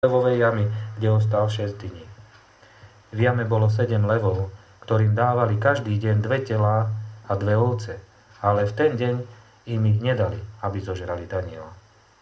levovej jamy, kde ostal 6 dní. V jame bolo 7 levov, ktorým dávali každý deň 2 telá a 2 ovce, ale v ten deň im ich nedali, aby zožrali Daniela.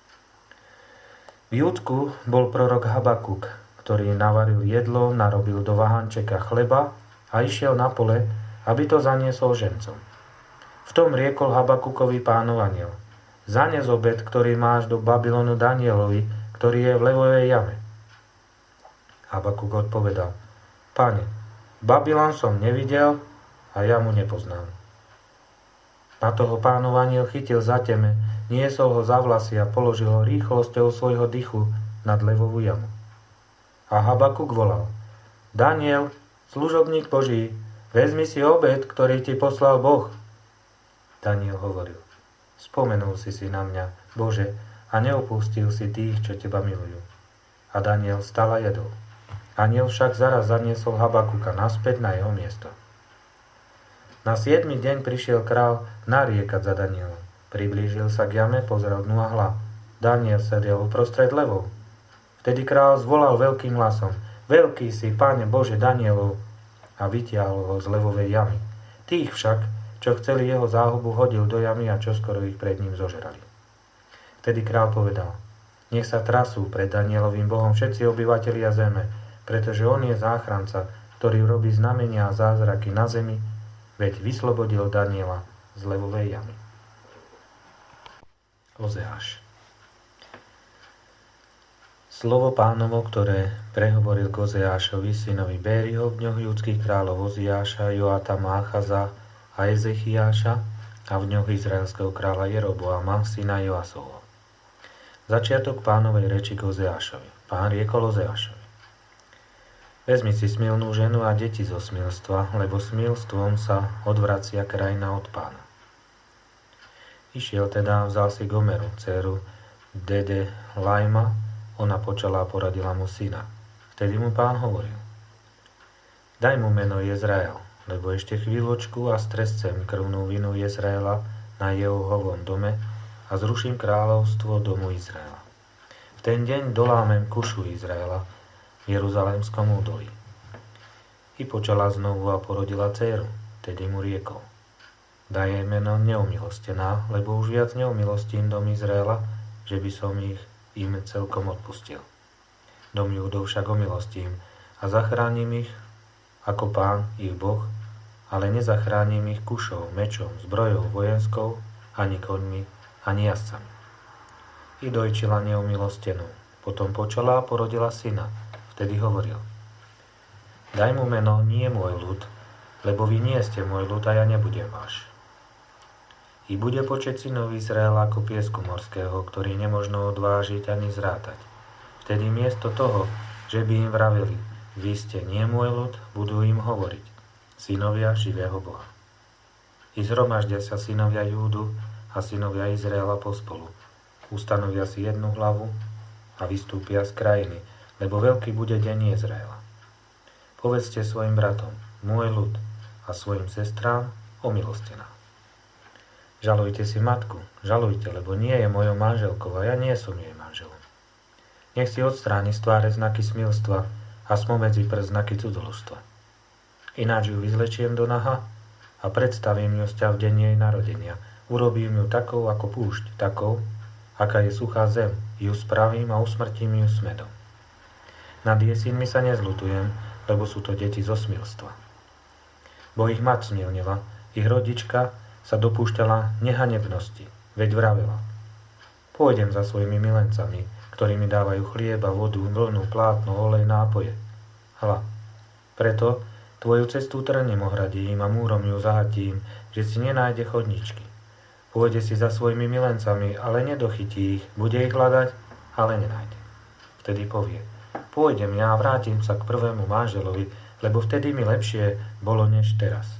V Júdsku bol prorok Habakuk, ktorý navaril jedlo, narobil do vahančeka chleba a išiel na pole, aby to zaniesol žencom. V tom riekol Habakukovi Pánov anjel: Zanies obed, ktorý máš do Babylonu Danielovi, ktorý je v levovej jame. Habakuk odpovedal: Pane, Babylon som nevidel a jamu nepoznám. Na toho Pánov anjel chytil za teme, niesol ho za vlasy a položil ho rýchlosťou svojho dychu nad levovú jamu. A Habakuk volal: Daniel, služobník Boží, vezmi si obed, ktorý ti poslal Boh. Daniel hovoril: Spomenul si na mňa, Bože, a neopustil si tých, čo teba milujú. A Daniel stal a jedol. Anjel však zaraz zaniesol Habakuka naspäť na jeho miesto. Na 7. deň prišiel král nariekať za Danielom. Priblížil sa k jame, pozrel dnu a hľa. Daniel sedel uprostred levov. Vtedy král zvolal veľkým hlasom: Veľký si, Pane Bože Danielov, a vytiahol ho z levovej jamy. Tých však, čo chceli jeho záhubu, hodil do jamy a čoskoro ich pred ním zožrali. Vtedy král povedal: Nech sa trasú pred Danielovým Bohom všetci obyvatelia zeme, pretože on je záchranca, ktorý robí znamenia a zázraky na zemi, veď vyslobodil Daniela z levovej jamy. Ozeáš. Slovo Pánovo, ktoré prehovoril k Ozeášovi, synovi Bériho, v dňoch judských kráľov Oziáša, Joatama, Achaza a Ezechiáša a v dňoch izraelského kráľa Jeroboama, syna Joasovho. Začiatok Pánovej reči k Ozeášovi. Pán riekol Ozeášovi: Vezmi si smilnú ženu a deti zo smilstva, lebo smilstvom sa odvracia krajina od Pána. Išiel teda, vzal si Gomeru, dceru Dede Lajma, ona počala a poradila mu syna. Vtedy mu Pán hovoril: Daj mu meno Jezrael, lebo ešte chvíľočku a strescem krvnú vinu Jezraela na Jehovom dome a zruším kráľovstvo domu Izraela. V ten deň dolámem kušu Izraela v Jeruzalémskom údolí. I počala znovu a porodila dceru, tedy mu riekol: Daj jej meno Neumilostená, lebo už viac neumilostím dom Izraela, že by som im celkom odpustil. Dom Júdov však omilostím a zachránim ich ako Pán, ich Boh, ale nezachránim ich kušou, mečom, zbrojou vojenskou, ani koňmi, ani jazdcami. I dojčila neumilostenú, potom počala a porodila syna. Vtedy hovoril: Daj mu meno nie môj ľud, lebo vy nie ste môj ľud a ja nebudem váš. I bude počet synov Izraela ako piesku morského, ktorý nemožno odvážiť ani zrátať. Vtedy miesto toho, že by im vraveli: Vy ste nie môj ľud, budú im hovoriť: Synovia živého Boha. I zhromaždia sa synovia Júdu a synovia Izraela pospolu. Ustanovia si jednu hlavu a vystúpia z krajiny, lebo veľký bude deň Izraela. Povedzte svojim bratom: Môj ľud, a svojim sestrám: Omilostená. Žalujte si matku, žalujte, lebo nie je mojou manželkou a ja nie som jej manželom. Nech si odstráni z tváre znaky smilstva a spomedzi prst znaky cudzoložstva. Ináč ju vyzlečiem do naha a predstavím ju sťa v deň jej narodenia. Urobím ju takou ako púšť, takou, aká je suchá zem, ju spravím a usmrtím ju smedom. Nad jej synmi sa nezľutujem, lebo sú to deti zo smilstva. Bo ich mať smilnila, ich rodička sa dopúšťala nehanebnosti, veď vravela: Pôjdem za svojimi milencami, ktorí mi dávajú chlieba, vodu, vlnu, plátno, olej, nápoje. Hľa, preto tvoju cestu trním ohradím a múrom ju zahatím, že si nenájde chodničky. Pôjde si za svojimi milencami, ale nedochytí ich, bude ich hľadať, ale nenájde. Vtedy povie: Pôjdem ja a vrátim sa k prvému manželovi, lebo vtedy mi lepšie bolo než teraz.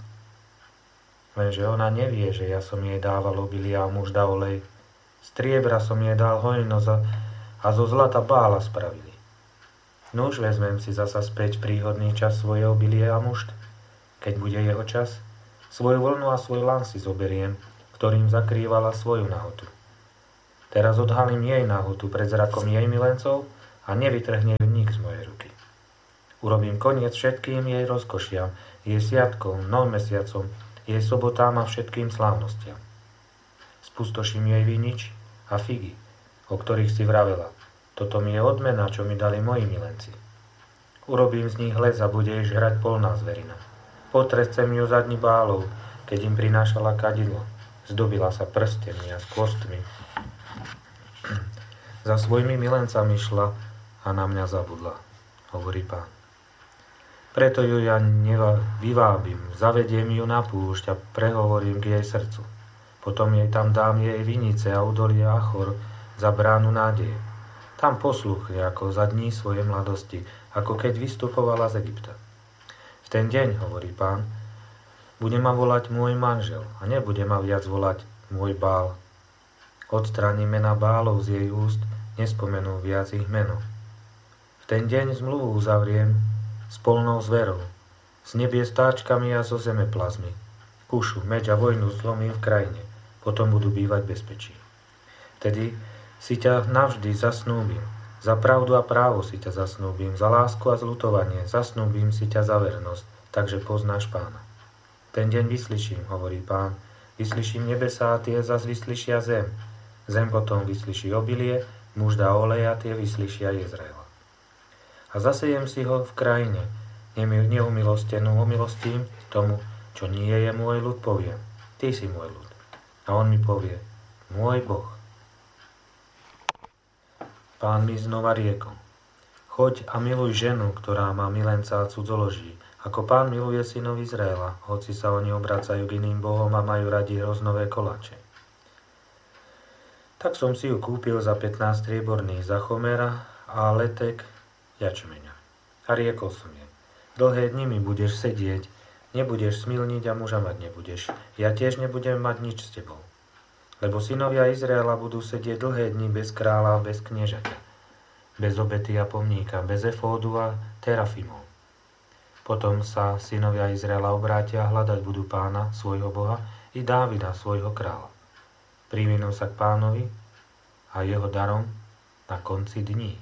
Lenže ona nevie, že ja som jej dával obilie a muž dal olej. Striebra som jej dal hojnosť a zo zlata Bála spravili. Nuž vezmem si zasa späť príhodný čas svoje obilie a mušt. Keď bude jeho čas, svoju vlnu a svoj lan si zoberiem, ktorým zakrývala svoju nahotu. Teraz odhalím jej nahotu pred zrakom jej milencov a a nevytrhne ju nik z mojej ruky. Urobím koniec všetkým jej rozkošiam, jej sviatkom, novomesiacom, jej sobotám a všetkým slávnostiam. Spustoším jej vinič a figy, o ktorých si vravela. Toto mi je odmena, čo mi dali moji milenci. Urobím z nich les a bude jej žrať polná zverina. Potrescem ju za dní Bálov, keď im prinášala kadidlo. Zdobila sa prstenmi a s kostmi. Za svojimi milencami šla a na mňa zabudla, hovorí Pán. Preto ju ja vyvábim, zavediem ju na púšť a prehovorím k jej srdcu. Potom jej tam dám jej vinice a udolie Achor za bránu nádeje. Tam posluchne ako za dní svojej mladosti, ako keď vystupovala z Egypta. V ten deň, hovorí Pán, bude ma volať môj manžel a nebude ma viac volať môj Bál. Odstráni mena Bálov z jej úst, nespomenú viac ich meno. V ten deň zmluvu uzavriem s polnou zverou, s nebie stáčkami a zo zeme plazmy. Kúšu, meč a vojnu zlomím v krajine, potom budú bývať bezpečí. Vtedy si ťa navždy zasnúbim, za pravdu a právo si ťa zasnúbim, za lásku a zľutovanie, zasnúbim si ťa za vernosť, takže poznáš Pána. Ten deň vyslyším, hovorí Pán, vyslyším nebesá a tie zas vyslyšia zem. Zem potom vyslyší obilie, muž dá olej a tie vyslyšia Jezraela. A zasejem si ho v krajine, neumilostenú omilostím tomu, čo nie je môj ľud, poviem. Ty si môj ľud. A on mi povie, môj Boh. Pán mi znova riekol, choď a miluj ženu, ktorá má milenca a cudzoloží, ako Pán miluje synov Izraela, hoci sa oni obracajú k iným bohom a majú radi hroznové koláče. Tak som si ju kúpil za 15 strieborných za chomera a letek jačmeňa. A riekol som jej, dlhé dni mi budeš sedieť, nebudeš smilniť a muža mať nebudeš. Ja tiež nebudem mať nič s tebou. Lebo synovia Izraela budú sedieť dlhé dni bez kráľa a bez kniežaťa, bez obety a pomníka, bez efódu a terafimov. Potom sa synovia Izraela obrátia a hľadať budú Pána, svojho Boha, i Dávida, svojho kráľa. Privinú sa k Pánovi a jeho darom na konci dní.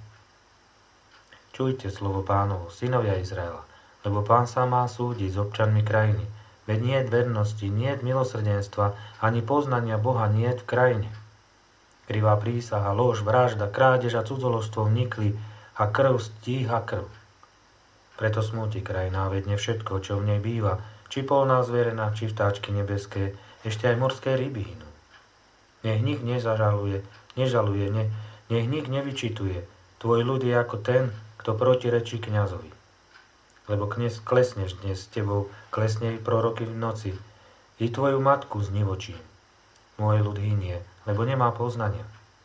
Čujte slovo Pánovo, synovia Izraela, lebo Pán sa má súdiť s občanmi krajiny. Veď niet vernosti, niet milosrdenstva, ani poznania Boha niet v krajine. Krivá prísaha, lož, vražda, krádež a cudzoložstvo vnikli a krv stíha krv. Preto smúti krajina, veď ne všetko, čo v nej býva, či polná zverena, či vtáčky nebeské, ešte aj morské ryby hynú. Nech nik nežaluje, nech nik nevyčituje. Tvoj ľud je ako ten, kto protirečí kňazovi. Lebo klesneš dnes s tebou, klesne i proroky v noci, i tvoju matku znivočím. Môj ľud hynie, lebo nemá poznania.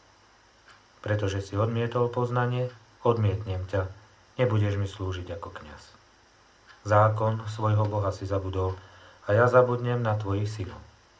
Pretože si odmietol poznanie, odmietnem ťa, nebudeš mi slúžiť ako kňaz. Zákon svojho Boha si zabudol a ja zabudnem na tvojich synov.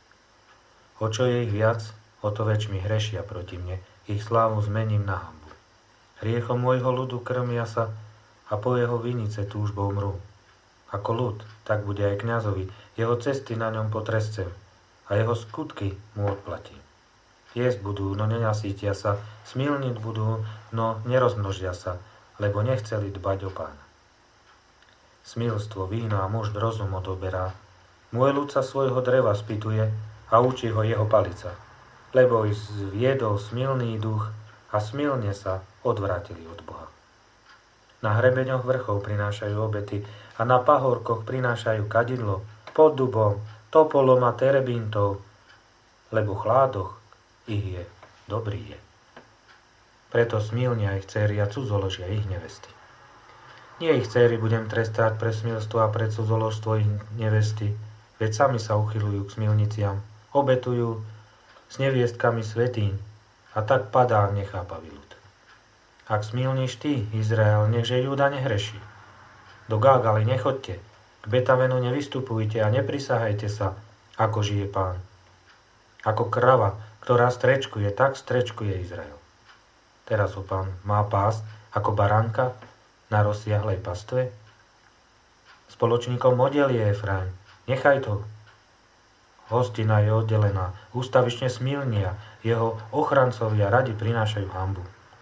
O čo je ich viac, o to väčšmi hrešia proti mne, ich slávu zmením na hanbu. Hriechom môjho ľudu krmia sa a po jeho vinice túžbou mrú. Ako ľud, tak bude aj kňazovi, jeho cesty na ňom potrescem a jeho skutky mu odplatím. Jesť budú, no nenasítia sa, smilniť budú, no nerozmnožia sa, lebo nechceli dbať o Pána. Smilstvo, víno a muž rozum odoberá. Môj ľud sa svojho dreva spýtuje a učí ho jeho palica, lebo ich zviedol smilný duch a smilne sa odvrátili od Boha. Na hrebeňoch vrchov prinášajú obety a na pahorkoch prinášajú kadidlo, pod dubom, topolom a terebintov, lebo chládoch ich je, dobrý je. Preto smilnia ich dcéry a cudzoložia ich nevesty. Nie ich dcéry budem trestať pre smilstvo a pre cudzoložstvo ich nevesty, veď sami sa uchyľujú k smilniciam, obetujú s neviestkami svätýň a tak padá nechápavý ľud. Ak smilníš ty, Izrael, nechže Júda nehreší. Do Gágaly nechoďte, k Betavenu nevystupujte a neprisahajte sa, ako žije Pán. Ako krava, ktorá strečkuje, tak strečkuje Izrael. Teraz ho Pán má pásť ako baránka na rozsiahlej pastve? Spoločníkom model je Efraim, nechaj to. Hostina je oddelená, ústavične smilnia, jeho ochrancovia radi prinášajú hanbu.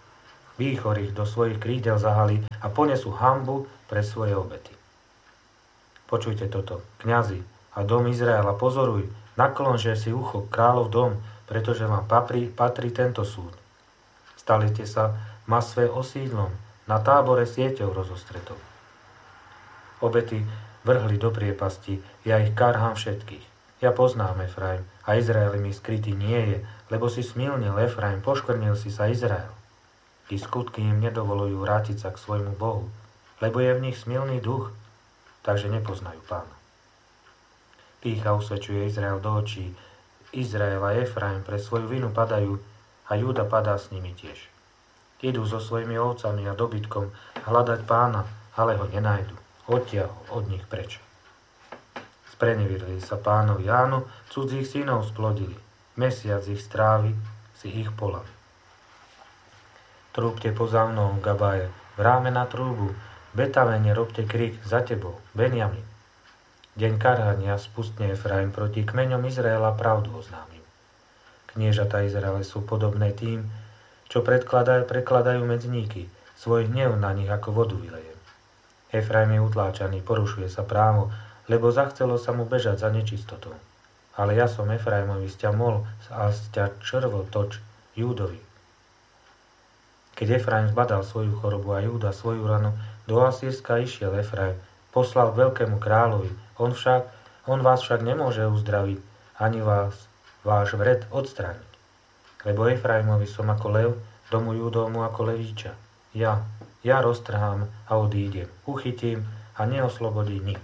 Výchor ich do svojich krídel zahalí a ponesú hanbu pre svoje obety. Počujte toto, kňazi a dom Izraela, pozoruj, naklonže si ucho, kráľov dom, pretože vám patrí tento súd. Stali ste sa Masve osídlom, na Tábore sieťou rozostretou. Obety vrhli do priepasti, ja ich karhám všetkých. Ja poznám Efraim a Izrael mi skrytý nie je, lebo si smilnil Efraim, poškvrnil si sa Izrael. I skutky im nedovolujú vrátiť sa k svojmu Bohu, lebo je v nich smilný duch, takže nepoznajú Pána. Pýcha usvedčuje Izrael do očí, Izrael a Efraim pre svoju vinu padajú a Júda padá s nimi tiež. Idú so svojimi ovcami a dobytkom hľadať Pána, ale ho nenajdu. Odtiahol od nich preč. Sprenevirili sa Pánovi, áno, cudzích synov splodili. Mesiac ich strávi, si ich polami. Trúbte poza mnou, Gabaje, vráme na trúbu, Betavene, robte krik za tebou, Benjamin. Deň karhania spustne Efraim proti kmeňom Izraela pravdu oznámim. Kniežatá Izraele sú podobné tým, čo prekladajú medzníky, svoj hnev na nich ako vodu vylejem. Efraim je utláčaný, porušuje sa právo, lebo zachcelo sa mu bežať za nečistotou. Ale ja som Efraimovi sťamol a sťa črvotoč Júdovi. Keď Efraim zbadal svoju chorobu a Júda svoju ranu, do Asýrska išiel Efraim, poslal k veľkému kráľovi, on vás však nemôže uzdraviť, ani váš vred odstrániť. Lebo Efraimovi som ako lev, domu Júdovmu ako levíča. Ja roztrhám a odídem, uchytím a neoslobodí nik.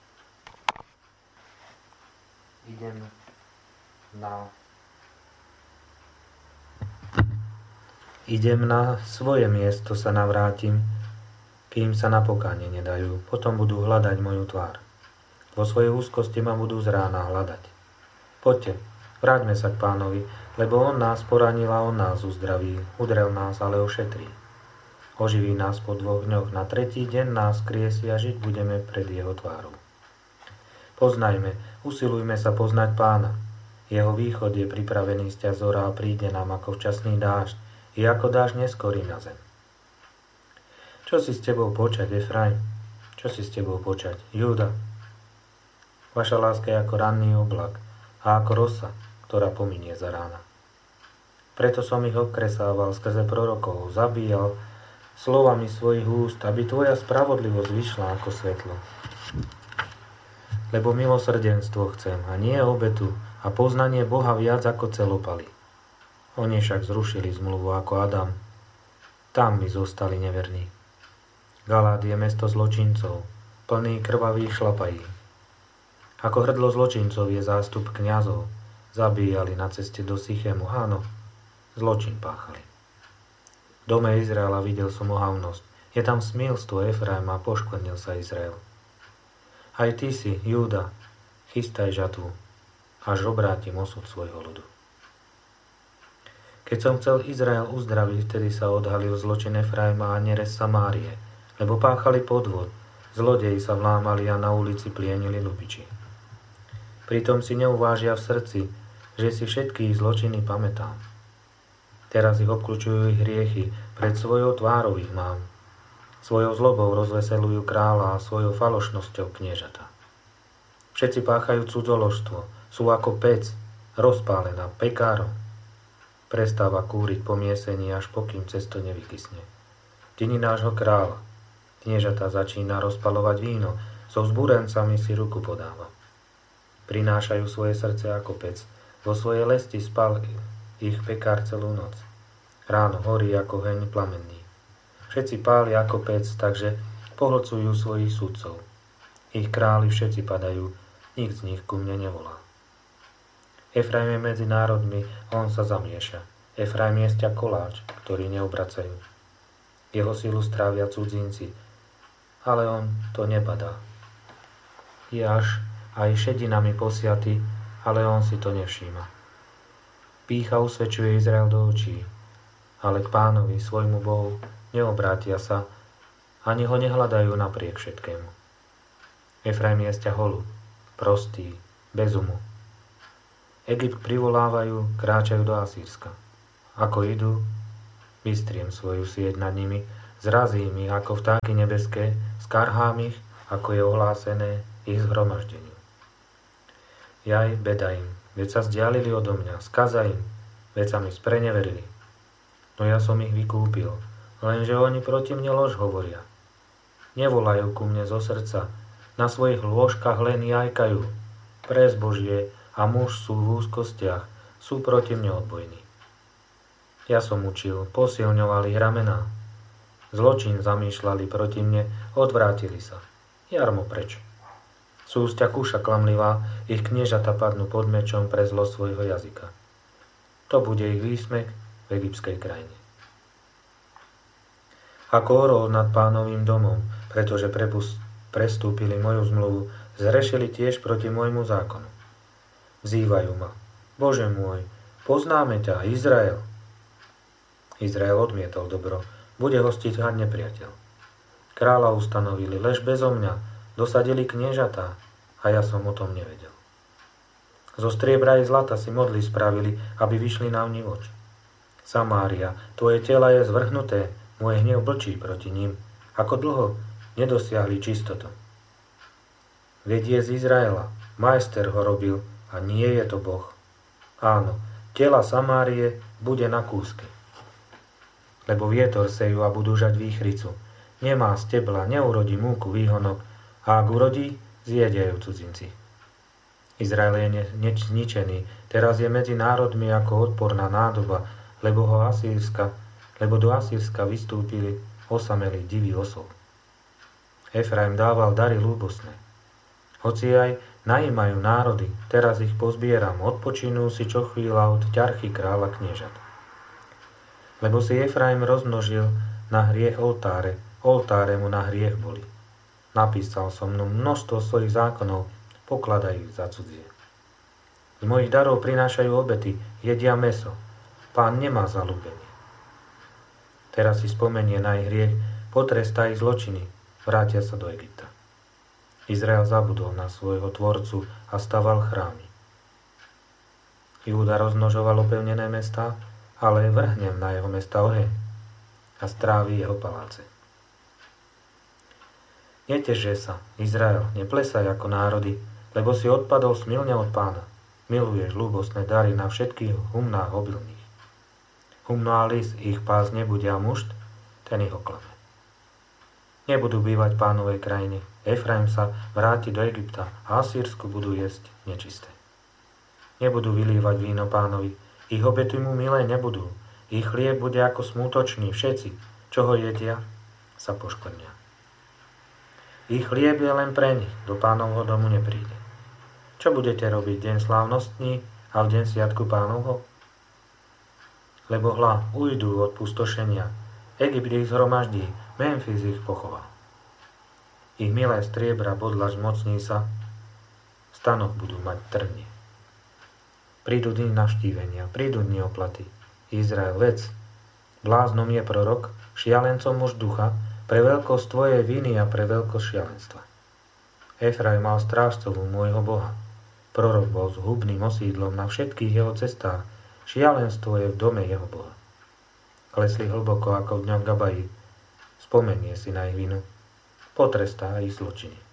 Idem na svoje miesto sa navrátim, kým sa na pokánie nedajú, potom budú hľadať moju tvár. Vo svojej úzkosti ma budú z rána hľadať. Poďte, vráťme sa k Pánovi, lebo on nás poranil a on nás uzdraví, udrel nás, ale ošetrí. Oživí nás po 2 dňoch, na 3. deň nás kriesi a žiť budeme pred jeho tvárou. Poznajme, usilujme sa poznať Pána. Jeho východ je pripravený z ťa zora a príde nám ako včasný dážď, i ako dážď neskorý na zem. Čo si s tebou počať, Efraim? Čo si s tebou počať, Júda? Vaša láska je ako ranný oblak a ako rosa, ktorá pominie za rána. Preto som ich okresával skrze prorokov, zabíjal slovami svojich úst, aby tvoja spravodlivosť vyšla ako svetlo. Lebo milosrdenstvo chcem a nie obetu a poznanie Boha viac ako celopaly. Oni však zrušili zmluvu ako Adam. Tam mi zostali neverní. Galád je mesto zločincov, plný krvavých šlapají. Ako hrdlo zločincov je zástup kňazov. Zabíjali na ceste do Sychému, áno, zločin páchali. V dome Izraela videl som ohavnosť. Je tam smilstvo Efraima, poškvrnil sa Izrael. Aj ty si, Júda, chystaj žatvu, až obrátim osud svojho ľudu. Keď som chcel Izrael uzdraviť, vtedy sa odhalil zločin Efraima a nerez Samárie, lebo páchali podvod, zlodeji sa vlámali a na ulici plienili lupiči. Pritom si neuvážia v srdci, že si všetky ich zločiny pamätám. Teraz ich obkľúčujú ich hriechy, pred svojou tvárou ich mám. Svojou zlobou rozveselujú kráľa a svojou falošnosťou kniežata. Všetci páchajú cudzoložstvo, sú ako pec, rozpálená pekárom. Prestáva kúriť po miesení, až pokým cesto nevykysne. Dni nášho kráľa, kniežata začína rozpalovať víno, so vzbúrencami si ruku podáva. Prinášajú svoje srdce ako pec, vo svojej lesti spal ich pekár celú noc. Ráno horí ako heň plamenný. Všetci pália ako pec, takže pohlcujú svojich sudcov. Ich králi všetci padajú, nik z nich ku mne nevolá. Efraim je medzi národmi, on sa zamieša. Efraim je sťa koláč, ktorý neobracajú. Jeho silu strávia cudzinci, ale on to nebadá. Je až aj šedinami posiaty, ale on si to nevšíma. Pýcha usvedčuje Izrael do očí, ale k Pánovi, svojmu Bohu, neobrátia sa, ani ho nehľadajú napriek všetkému. Efraim je sťa holub, prostý, bez umu. Egypt privolávajú, kráčajú do Asýrska. Ako idú, Vystriem svoju sieť nad nimi, zrazím ich ako vtáky nebeské, skarhám ich, ako je ohlásené ich zhromaždeniu. Jaj, beda im, veď sa vzdialili odo mňa, skaza im, veď sa mi spreneverili. No ja som ich vykúpil, lenže oni proti mne lož hovoria. Nevolajú ku mne zo srdca, na svojich lôžkach len jajkajú. Pres Božie a muž sú v úzkostiach, sú proti mne odbojní. Ja som učil, posilňovali ich ramená. Zločin zamýšľali proti mne, odvrátili sa. Jarmo preč. Súsťa kúša klamlivá, ich kniežata padnú pod mečom pre zlo svojho jazyka. To bude ich výsmech v egyptskej krajine. Ako orol nad Pánovým domom, pretože prestúpili moju zmluvu, zrešili tiež proti môjmu zákonu. Vzývajú ma. Bože môj, poznáme ťa, Izrael. Izrael odmietol dobro, bude ho stíhať nepriateľ. Kráľa ustanovili, lež bezo mňa, dosadili kniežatá, a ja som o tom nevedel. Zo striebra i zlata si modly spravili, aby vyšli na vnívoč. Samária, tvoje tela je zvrhnuté, môj hnev blčí proti ním, ako dlho nedosiahli čistotu. Veď je z Izraela, majster ho robil, a nie je to Boh. Áno, tela Samárie bude na kúsky. Lebo vietor sejú a budú žať výchricu. Nemá stebla, neurodí múku výhonok, a ak urodí, zjedia ju cudzinci. Izrael je zničený, teraz je medzi národmi ako odporná nádoba, lebo do Asýrska vystúpili osamelí diví osol. Efraim dával dary ľúbosné. Hoci aj najímajú národy, teraz ich pozbieram, odpočinú si čo chvíľa od ťarchy kráľa kniežat. Lebo si Efraim rozmnožil na hriech oltáre mu na hriech boli. Napísal som mnou množstvo svojich zákonov, pokladajú ich za cudzie. Z mojich darov prinášajú obety, jedia mäso. Pán nemá zaľúbenie. Teraz si spomenie na ich hriech, potrestá ich zločiny, vrátia sa do Egypta. Izrael zabudol na svojho tvorcu a staval chrámy. Júda rozmnožoval opevnené mestá, ale vrhnem na jeho mesta oheň a strávi jeho paláce. Neteže sa, Izrael, neplesaj ako národy, lebo si odpadol smilne od Pána. Miluješ ľúbosné dary na všetkých humnách obilných. Humno a lis ich pás nebude a mušt, ten ich oklame. Nebudú bývať Pánovej krajine. Efraim sa vráti do Egypta a Asýrsku budú jesť nečisté. Nebudú vylívať víno Pánovi, ich obety mu milé nebudú. Ich chlieb bude ako smútočný, všetci, čo ho jedia, sa poškvrnia. Ich chlieb je len pre nich, do Pánovho domu nepríde. Čo budete robiť deň slávnostní a v deň sviatku Pánovho? Lebo hľa, ujdú od pustošenia, Egypt ich zhromaždí, Memphis ich pochoval. Ich milé striebra bodlaž mocní sa, stanok budú mať trnie. Prídu dni navštívenia, prídu dni oplaty. Izrael, vec, bláznom je prorok, šialencom muž ducha, pre veľkosť tvojej viny a pre veľkosť šialenstva. Efraim mal strážcov môjho Boha. Prorok bol s hubným osídlom na všetkých jeho cestách, šialenstvo je v dome jeho Boha. Klesli hlboko ako v dňoch Gabaji, spomenie si na ich vinu, potrestá ich zločiny.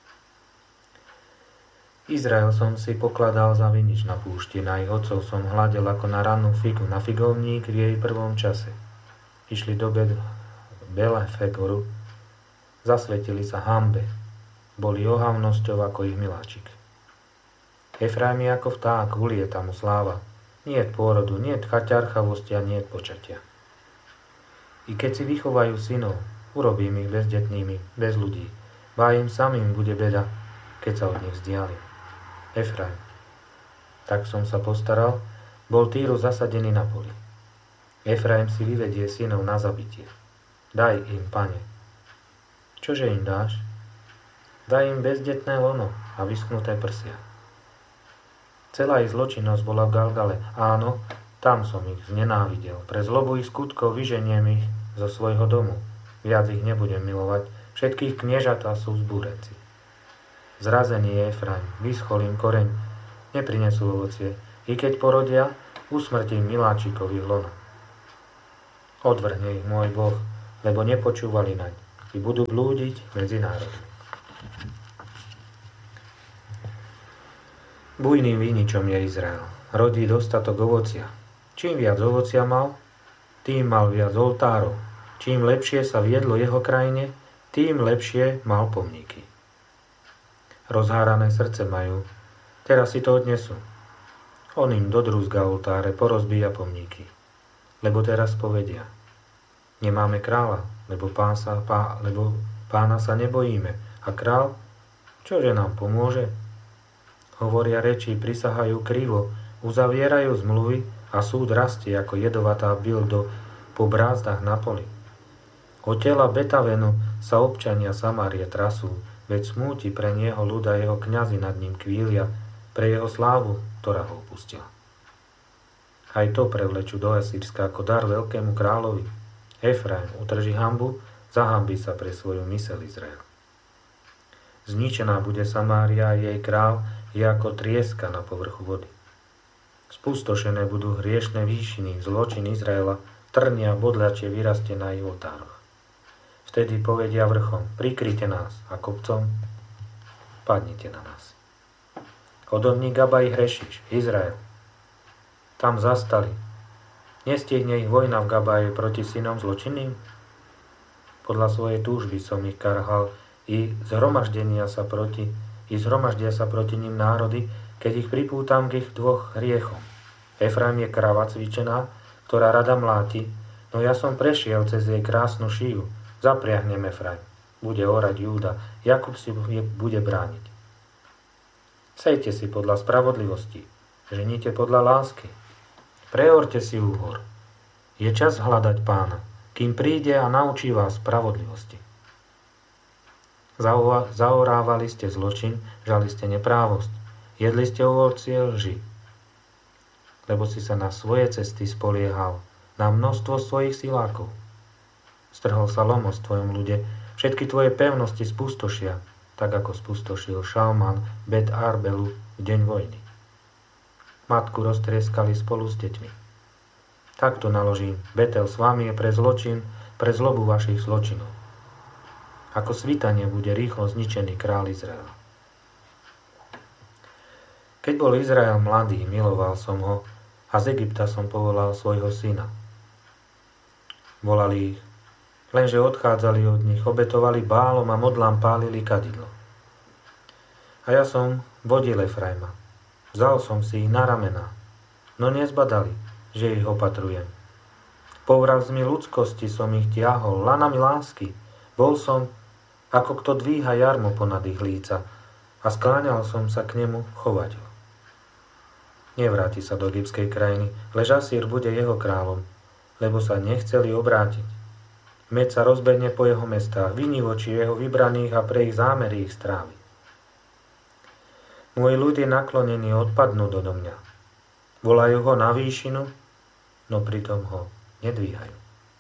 Izrael som si pokladal za vinič na púšti, na ich otcov som hľadel ako na rannú figu, na figovník v jej prvom čase. Išli do Belefegoru, zasvetili sa hanbe, boli ohavnosťou ako ich miláčik. Efraim je ako vták, ulieta mu sláva, niet pôrodu, niet chaťarchavosti a niet počatia. I keď si vychovajú synov, urobím ich bezdetnými, bez ľudí, ba im samým bude beda, keď sa od nich vzdialim. Efraim. Tak som sa postaral, bol Týru zasadený na poli. Efraim si vyvedie synov na zabitie. Daj im, Pane. Čože im dáš? Daj im bezdetné lono a vyschnuté prsia. Celá ich zločinnosť bola v Galgale. Áno, tam som ich znenávidel. Pre zlobu ich skutkov vyženiem ich zo svojho domu. Viac ich nebudem milovať. Všetkých kniežatá sú vzbúrenci. Zrazený je Efraim, vyschol im koreň, neprinesú ovocie. I keď porodia, usmrtím miláčikových lona. Odvrhne ich môj Boh, lebo nepočúvali naň i budú blúdiť medzi národmi. Bujným viničom je Izrael. Rodí dostatok ovocia. Čím viac ovocia mal, tým mal viac oltárov. Čím lepšie sa viedlo jeho krajine, tým lepšie mal pomníky. Rozhárané srdce majú, teraz si to odnesú. On im dodrúzga oltáre, porozbíja pomníky. Lebo teraz povedia, nemáme kráľa, lebo pána sa nebojíme. A král, čože nám pomôže? Hovoria reči, prisahajú krivo, uzavierajú zmluvy a súd rastie ako jedovatá bildo po brázdach na poli. Od tela Betavenu sa občania Samárie trasú, veď smúti pre neho ľud a jeho kňazi nad ním kvília, pre jeho slávu, ktorá ho opustila. Aj to prevlečú do Asýrska ako dar veľkému kráľovi. Efraim utrží hanbu, zahambí sa pre svoju myseľ Izrael. Zničená bude Samária a jej král je ako trieska na povrchu vody. Spustošené budú hriešne výšiny, zločin Izraela, trny a bodľačie vyrastie na ich oltároch. Vtedy povedia vrchom, prikryte nás a kopcom, padnite na nás. Hodovník Gabaj hrešiš, Izrael. Tam zastali. Nestihne ich vojna v Gabaje proti synom zločinným? Podľa svojej túžby som ich karhal i zhromaždia sa proti ním národy, keď ich pripútam k ich dvoch hriechom. Efraim je krava cvičená, ktorá rada mláti, no ja som prešiel cez jej krásnu šíju. Zapriahnem Efraim, bude orať Júda, Jakub si bude brániť. Sejte si podľa spravodlivosti, ženite podľa lásky. Preorte si úhor. Je čas hľadať Pána, kým príde a naučí vás spravodlivosti. Zaorávali ste zločin, žali ste neprávosť, jedli ste ovocie lži, lebo si sa na svoje cesty spoliehal, na množstvo svojich silákov. Strhol sa lomos v tvojom ľude, všetky tvoje pevnosti spustošia, tak ako spustošil Šalman Bet Arbelu v deň vojny. Matku roztrieskali spolu s deťmi. Takto naložím, Betel s vami je pre zločin, pre zlobu vašich zločinov. Ako svitanie bude rýchlo zničený kráľ Izraela. Keď bol Izrael mladý, miloval som ho a z Egypta som povolal svojho syna. Volali ich, lenže odchádzali od nich, obetovali bálom a modlám pálili kadidlo. A ja som vodil Efraima. Vzal som si ich na ramená, no nezbadali, že ich opatrujem. Povrazmi ľudskosti som ich tiahol, lanami lásky. Bol som, ako kto dvíha jarmo ponad ich líca, a skláňal som sa k nemu chovať ho. Nevráti sa do egyptskej krajiny, lež Asýr bude jeho kráľom, lebo sa nechceli obrátiť. Med sa rozbehne po jeho mestách, viní voči jeho vybraných a pre ich zámery ich strávi. Môj ľud je naklonený, odpadnú do mňa. Volajú ho na výšinu, no pritom ho nedvíhajú.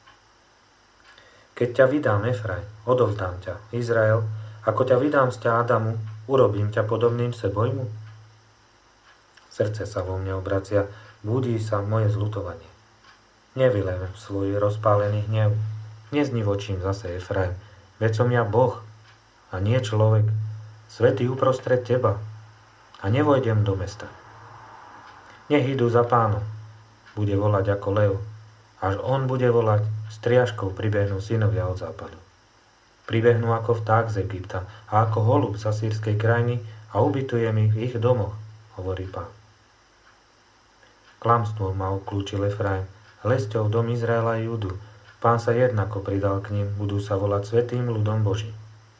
Keď ťa vydám, Efraim, odovzdám ťa, Izrael, ako ťa vydám z ťa Adamu, urobím ťa podobným sebojmu. Srdce sa vo mne obracia, budí sa moje zľutovanie. Nevylejem svoj rozpálený hnev, neznivočím zase Efraim, veď som ja Boh a nie človek, svätý uprostred teba, a nevojdem do mesta. Nech idú za Pánom, bude volať ako lev, až on bude volať, striažkou pribehnú synovia od západu. Pribehnú ako vták z Egypta a ako holub z asýrskej krajiny a ubytujem ich v ich domoch, hovorí Pán. Klamstvom ma obklúčil Efraim, lesťou dom Izraela a Júdu. Pán sa jednako pridal k nim, budú sa volať svätým ľudom Božím.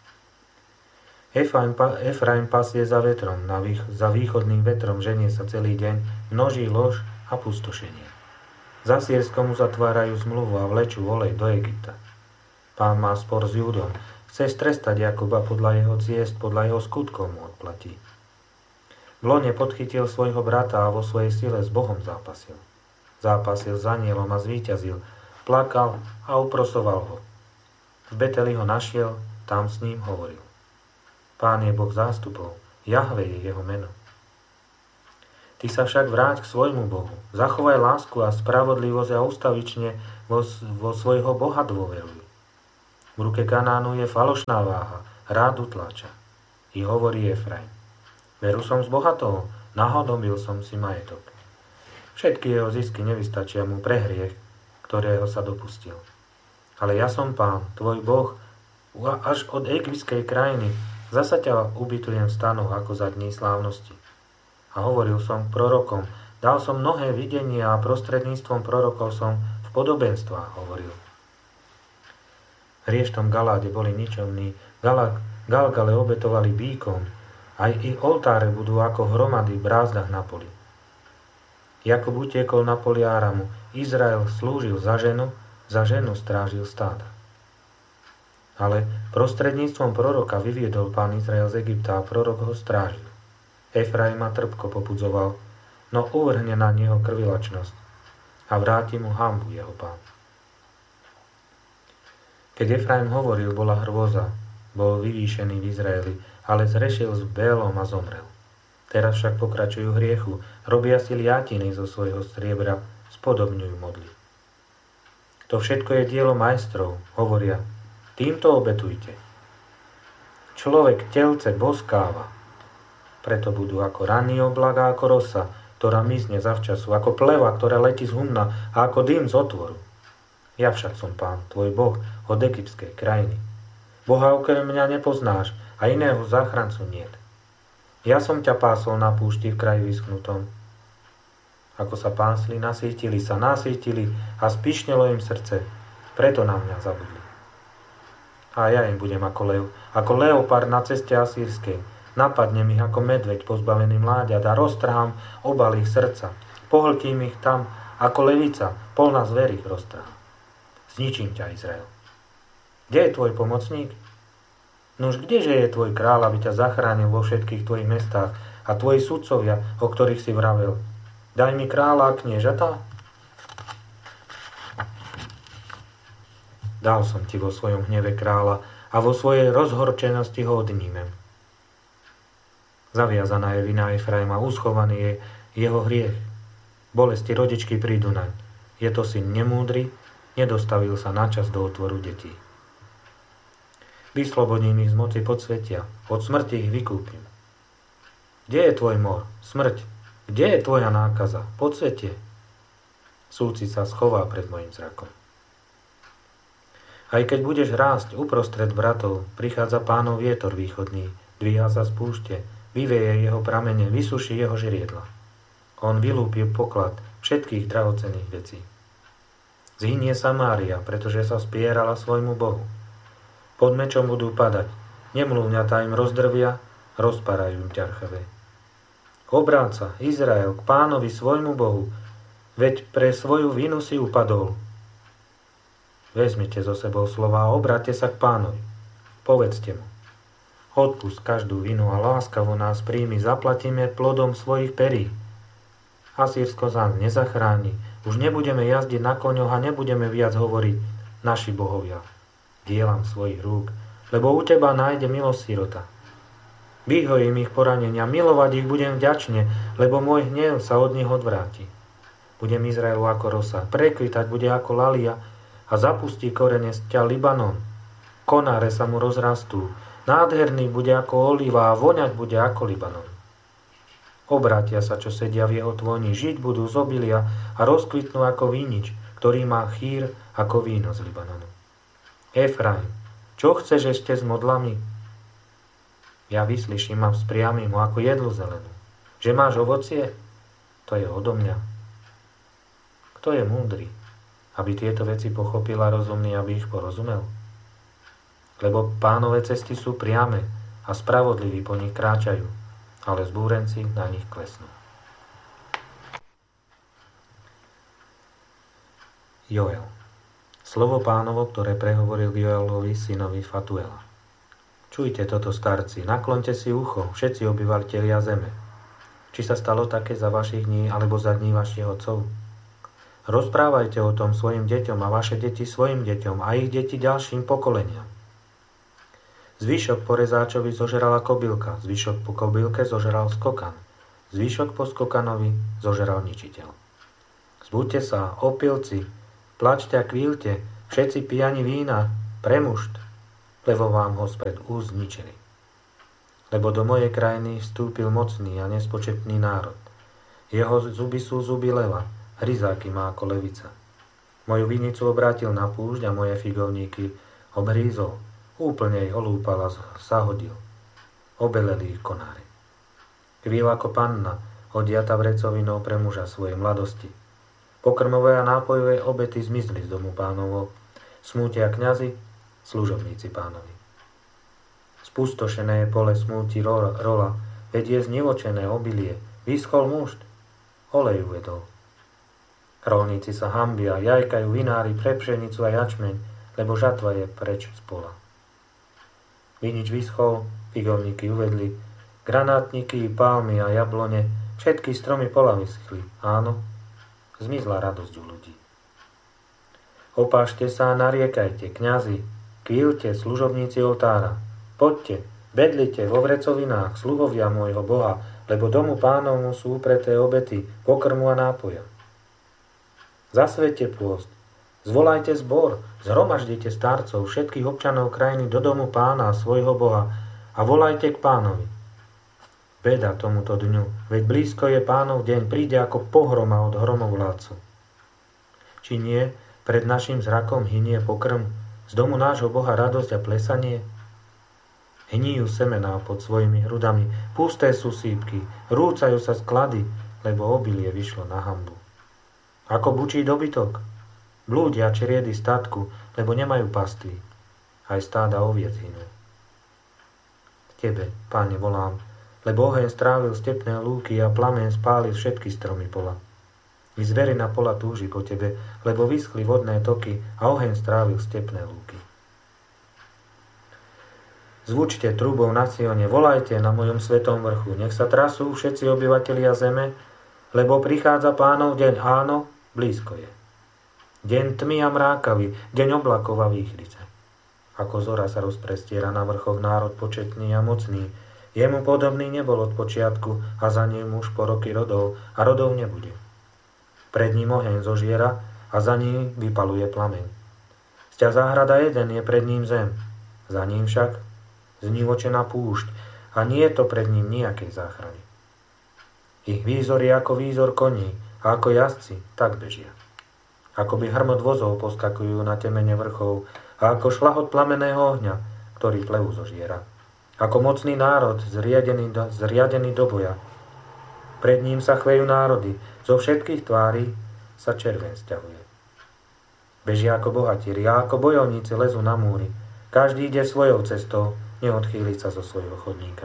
Efraim pasie za vetrom, za východným vetrom ženie sa celý deň, množí lož a pustošenie. Za Asýrskom uzatvárajú zmluvu a vlečú olej do Egypta. Pán má spor s Júdom, chce strestať Jakuba podľa jeho ciest, podľa jeho skutkov mu odplatí. V lone podchytil svojho brata a vo svojej sile s Bohom zápasil. Zápasil s anielom a zvíťazil, plakal a uprosoval ho. V Beteli ho našiel, tam s ním hovoril. Pán je Boh zástupov, Jahve je jeho meno. Ty sa však vráť k svojmu Bohu. Zachovaj lásku a spravodlivosť a ustavične vo svojho Boha dôveruj. V ruke Kanánu je falošná váha, rád utláča. I hovorí Efraim: veru som zbohatol, nahodobil som si majetok. Všetky jeho zisky nevystačia mu pre hriech, ktorého sa dopustil. Ale ja som Pán, tvoj Boh, až od egyptskej krajiny, zasa ťa ubytujem v stanoch ako za dní slávnosti. A hovoril som k prorokom, dal som mnohé videnia a prostredníctvom prorokov som v podobenstvách hovoril. V hrieštom Galáde boli ničomní, Galgale obetovali bíkom, aj ich oltáre budú ako hromady v brázdach na poli. Jakub utiekol na poli Áramu, Izrael slúžil za ženu strážil stáda. Ale prostredníctvom proroka vyviedol Pán Izrael z Egypta a prorok ho strážil. Efraima trpko popudzoval, no uvrhne na neho krvilačnosť a vráti mu hanbu jeho Pán. Keď Efraim hovoril, bola hrôza, bol vyvýšený v Izraeli, ale zrešil s Bélom a zomrel. Teraz však pokračujú hriechu, robia si liatiny zo svojho striebra, spodobňujú modly. To všetko je dielo majstrov, hovoria, týmto obetujte. Človek telce boskáva, preto budú ako ranný oblak a ako rosa, ktorá mizne zavčasu, ako pleva, ktorá letí z humna a ako dym z otvoru. Ja však som Pán, tvoj Boh, od egyptskej krajiny. Boha okrem mňa nepoznáš a iného záchrancu niet. Ja som ťa pásol na púšti v kraji vyschnutom. Ako sa pásli, nasýtili a spíšnelo im srdce, preto na mňa zabudli. A ja im budem ako leopard na ceste asýrskej. Napadnem ich ako medveď pozbavený mláďat a roztrhám obal ich srdca. Pohltím ich tam ako levica, polná zverí ich roztrhám. Zničím ťa, Izrael. Kde je tvoj pomocník? Nuž, kdeže je tvoj kráľ, aby ťa zachránil vo všetkých tvojich mestách a tvoji sudcovia, o ktorých si vravel? Daj mi kráľa a kniežatá? Dal som ti vo svojom hneve kráľa a vo svojej rozhorčenosti ho odnímem. Zaviazaná je vina Efraima, uschovaný je jeho hriech. Bolesti rodičky prídu naň. Je to syn nemúdry, nedostavil sa na čas do otvoru detí. Vyslobodím ich z moci podsvetia, od smrti ich vykúpim. Kde je tvoj mor, smrť? Kde je tvoja nákaza, podsvetie? Súcit sa schová pred mojim zrakom. Aj keď budeš rásť uprostred bratov, prichádza Pánov vietor východný, dvíha sa z púšte, vyveje jeho pramene, vysuší jeho žriedla. On vylúpi poklad všetkých drahocenných vecí. Zhynie Samária, pretože sa spierala svojmu Bohu. Pod mečom budú padať, nemluvňatá im rozdrvia, rozparajú im ťarchavé. Obráca Izrael k Pánovi svojmu Bohu, veď pre svoju vinu si upadol. Vezmite zo sebou slova a obráťte sa k Pánovi. Povedzte mu: odpust každú vinu a láskavo nás príjmi, zaplatíme plodom svojich perí. Asýrsko nás nezachráni, už nebudeme jazdiť na koňoch a nebudeme viac hovoriť naši bohovia, dielam svojich rúk, lebo u teba nájde milosť sirota. Vyhojím ich poranenia, milovať ich budem vďačne, lebo môj hnev sa od nich odvráti. Budem Izraelu ako rosa, prekvitať bude ako lalia a zapustí korene z ťa Libanon. Konáre sa mu rozrastú, nádherný bude ako olíva a voňať bude ako Libanon. Obrátia sa, čo sedia v jeho tvoni, žiť budú z obilia a rozkvitnú ako vínič, ktorý má chýr ako víno z Libanonu. Efraim, čo chceš ešte s modlami? Ja vyslyším a vzpriamím ho ako jedlu zelenú. Že máš ovocie? To je odo mňa. Kto je múdry, aby tieto veci pochopil a rozumný, aby ich porozumel? Lebo Pánove cesty sú priame a spravodliví po nich kráčajú, ale zbúrenci na nich klesnú. Joel. Slovo Pánovo, ktoré prehovoril Joelovi, synovi Fatuela. Čujte toto, starci, naklonte si ucho, všetci obyvateľia zeme. Či sa stalo také za vašich dní, alebo za dní vašich otcov? Rozprávajte o tom svojim deťom a vaše deti svojim deťom a ich deti ďalším pokoleniam. Zvyšok po rezáčovi zožerala kobylka, zvyšok po kobylke zožeral skokan. zvyšok poskokanovi zožeral ničiteľ. Zbuďte sa, opilci, plačte a kvílte, všetci pijani vína, premušt, lebo vám ho spred úst zničili. Lebo do mojej krajiny vstúpil mocný a nespočetný národ. Jeho zuby sú zuby leva, hryzáky má ako levica. Moju vinicu obrátil na púšť a moje figovníky obhrízol, úplne ich olúpal a zahodil. Obeleli ich konáre. Kvíl ako panna, odiata vrecovinou pre muža svojej mladosti. Pokrmové a nápojové obety zmizli z domu pánovho, smútia kňazi, služobníci pánovi. Spustošené je pole smúti rola, veď je znivočené obilie, vyschol mušt, olej uvedol. Rolníci sa hanbia, jajkajú vinári pre pšenicu a jačmeň, lebo žatva je preč z pola. Vinič vyschol, figovníky uvedli, granátniky, palmy a jablone, všetky stromy pola vyschli, áno, zmizla radosť u ľudí. Opášte sa a nariekajte, kňazi, kvílte, služobníci oltára, poďte, bedlite vo vrecovinách, sluhovia môjho Boha, lebo domu pánovmu sú upreté obety, pokrmu a nápoja. Zasvete pôst, zvolajte zbor, zhromaždite starcov, všetkých občanov krajiny do domu pána, svojho Boha a volajte k pánovi. Beda tomuto dňu, veď blízko je pánov deň, príde ako pohroma od hromovládcu. Či nie, pred našim zrakom hynie pokrm, z domu nášho Boha radosť a plesanie? Hníjú semená pod svojimi hrudami, pusté sú sípky, rúcajú sa sklady, lebo obilie vyšlo na hanbu. Ako bučí dobytok, blúdia čriedy statku, lebo nemajú pastvy, aj stáda oviec hynú. Tebe, Páne, volám, lebo oheň strávil stepné lúky a plameň spálil všetky stromy pola. I zverina pola túži po tebe, lebo vyschli vodné toky a oheň strávil stepné lúky. Zvučte trúbou na Sione, volajte na mojom svetom vrchu, nech sa trasú všetci obyvatelia zeme, lebo prichádza Pánov deň, áno, blízko je. Deň tmy a mrákavý, deň oblakov a výchrice. Ako zora sa rozprestiera na vrchoch národ početný a mocný, jemu podobný nebol od počiatku a za ním už po roky rodov a rodov nebude. Pred ním oheň zožiera a za ním vypaluje plameň. Sťa záhrada jeden je pred ním zem, za ním však znivočená púšť a nie je to pred ním nejakej záchrany. Ich výzor je ako výzor koní a ako jazdci tak bežia. Ako by hrmot vozov poskakujú na temene vrchov a ako šlahot plameného ohňa, ktorý plevu zožiera. Ako mocný národ zriadený do boja. Pred ním sa chvejú národy, zo všetkých tvári sa červen sťahuje. Bežia ako bohatieri a ako bojovníci lezú na múry. Každý ide svojou cestou, neodchýli sa zo svojho chodníka.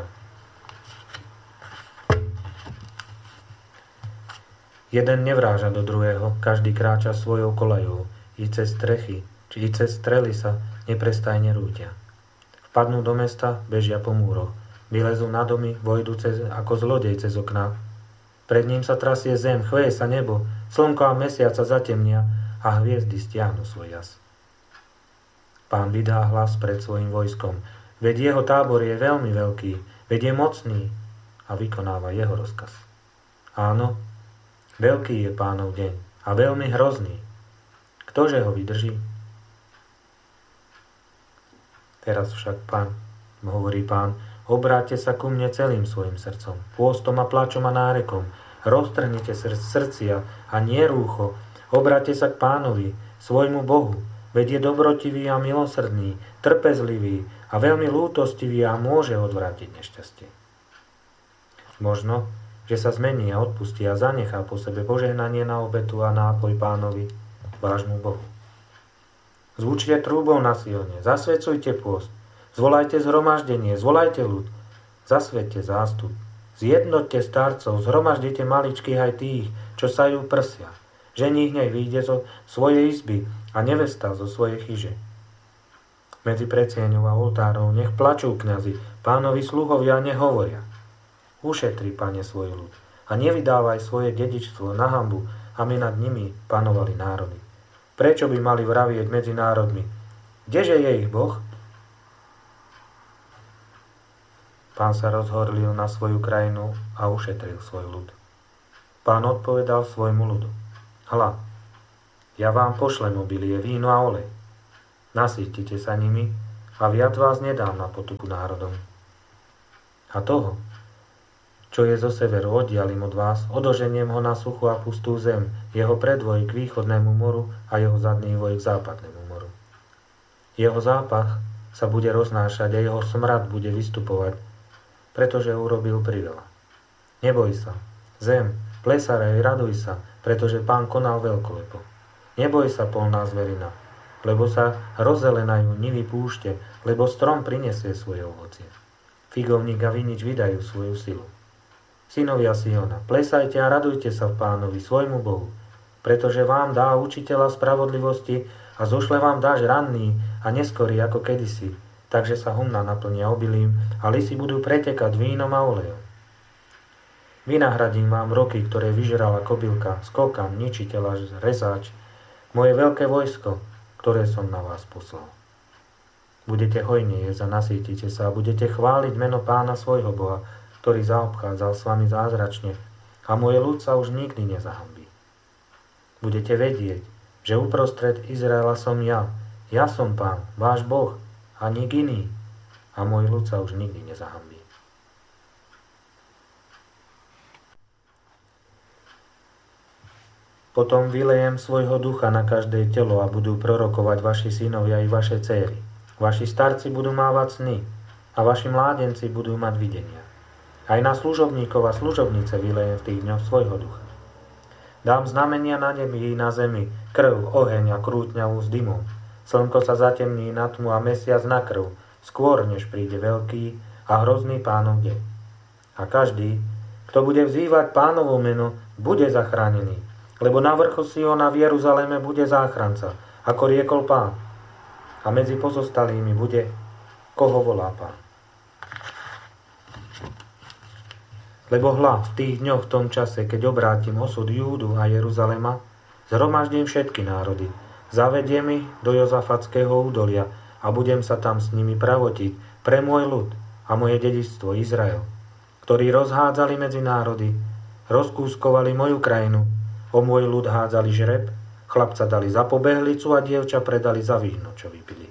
Jeden nevráža do druhého, každý kráča svojou koľajou, i cez strechy, či i cez strely sa neprestajne rútia. Vpadnú do mesta, bežia po múroch, vylezú na domy, vojdu ako zlodej cez okná. Pred ním sa trasie zem, chveje sa nebo, slnko a mesiac sa zatemnia a hviezdy stiahnu svoj jas. Pán vydá hlas pred svojim vojskom, veď jeho tábor je veľmi veľký, veď je mocný a vykonáva jeho rozkaz. Áno, veľký je Pánov deň a veľmi hrozný. Ktože ho vydrží? Teraz však, hovorí Pán, obráťte sa ku mne celým svojim srdcom, pôstom a plačom a nárekom, roztrhnite srdcia a nie rúcho, obráťte sa k Pánovi, svojmu Bohu, veď je dobrotivý a milosrdný, trpezlivý a veľmi lútostivý a môže odvrátiť nešťastie. Možno, že sa zmení a odpustí a zanechá po sebe požehnanie na obetu a nápoj Pánovi, vášmu Bohu. Zvučte trúbou na Sione, zasvedcujte pôst, zvolajte zhromaždenie, zvolajte ľud, zasvedte zástup, zjednoťte starcov, zhromaždite maličkých aj tých, čo sajú prsia. Ženích nej vyjde zo svojej izby a nevesta zo svojej chyže. Medzi predsieňou a oltárov nech plačú kňazi, Pánovi sluhovia nehovoria. Ušetri, Pane, svoj ľud a nevydávaj svoje dedičstvo na hanbu, aby nad nimi panovali národy. Prečo by mali vravieť medzi národmi? Kdeže je ich Boh? Pán sa rozhorlil na svoju krajinu a ušetril svoj ľud. Pán odpovedal svojmu ľudu: Hľa, ja vám pošlem obilie, víno a olej. Nasýtite sa nimi a viac vás nedám na potupu národom. A toho, čo je zo severu, oddialím od vás, odoženiem ho na suchú a pustú zem, jeho predvoj k východnému moru a jeho zadný voj k západnému moru. Jeho zápach sa bude roznášať a jeho smrad bude vystupovať, pretože urobil priveľa. Neboj sa, zem, plesaraj, raduj sa, pretože Pán konal veľkolepo. Neboj sa, polná zverina, lebo sa rozzelenajú nivy púšte, lebo strom prinesie svoje ovocie. Figovník a vinič vydajú svoju silu. Synovia Siona, plesajte a radujte sa v Pánovi, svojmu Bohu, pretože vám dá učiteľa spravodlivosti a zošle vám dáž ranný a neskorý ako kedysi, takže sa humná naplnia obilím a lisy budú pretekať vínom a olejom. Vynahradím vám roky, ktoré vyžrala kobylka, skokan, ničiteľ, rezáč, moje veľké vojsko, ktoré som na vás poslal. Budete hojne jesť a nasýtite sa a budete chváliť meno Pána svojho Boha, ktorý zaobchádzal s vami zázračne a môj ľud sa už nikdy nezahambí. Budete vedieť, že uprostred Izraela som ja som Pán, váš Boh, a nik iný, a môj ľud sa už nikdy nezahambí. Potom vylejem svojho ducha na každé telo a budú prorokovať vaši synovia i vaše céry. Vaši starci budú mávať sny a vaši mládenci budú mať videnia. Aj na služobníkov a služobnice vylejem v tých dňoch svojho ducha. Dám znamenia na nebi i na zemi, krv, oheň a krútňavu s dymom. Slnko sa zatemní na tmu a mesiac na krv, skôr než príde veľký a hrozný Pánov deň. A každý, kto bude vzývať Pánovo meno, bude zachránený, lebo na vrchu Siona v Jeruzaleme bude záchranca, ako riekol Pán. A medzi pozostalými bude, koho volá Pán. Lebo hľa, v tých dňoch, v tom čase, keď obrátim osud Júdu a Jeruzalema, zhromaždím všetky národy, zavediem ich do Jozafatského údolia a budem sa tam s nimi pravotiť pre môj ľud a moje dedičstvo Izrael, ktorí rozhádzali medzi národy, rozkúskovali moju krajinu, o môj ľud hádzali žreb, chlapca dali za pobehlicu a dievča predali za víno, čo vypili.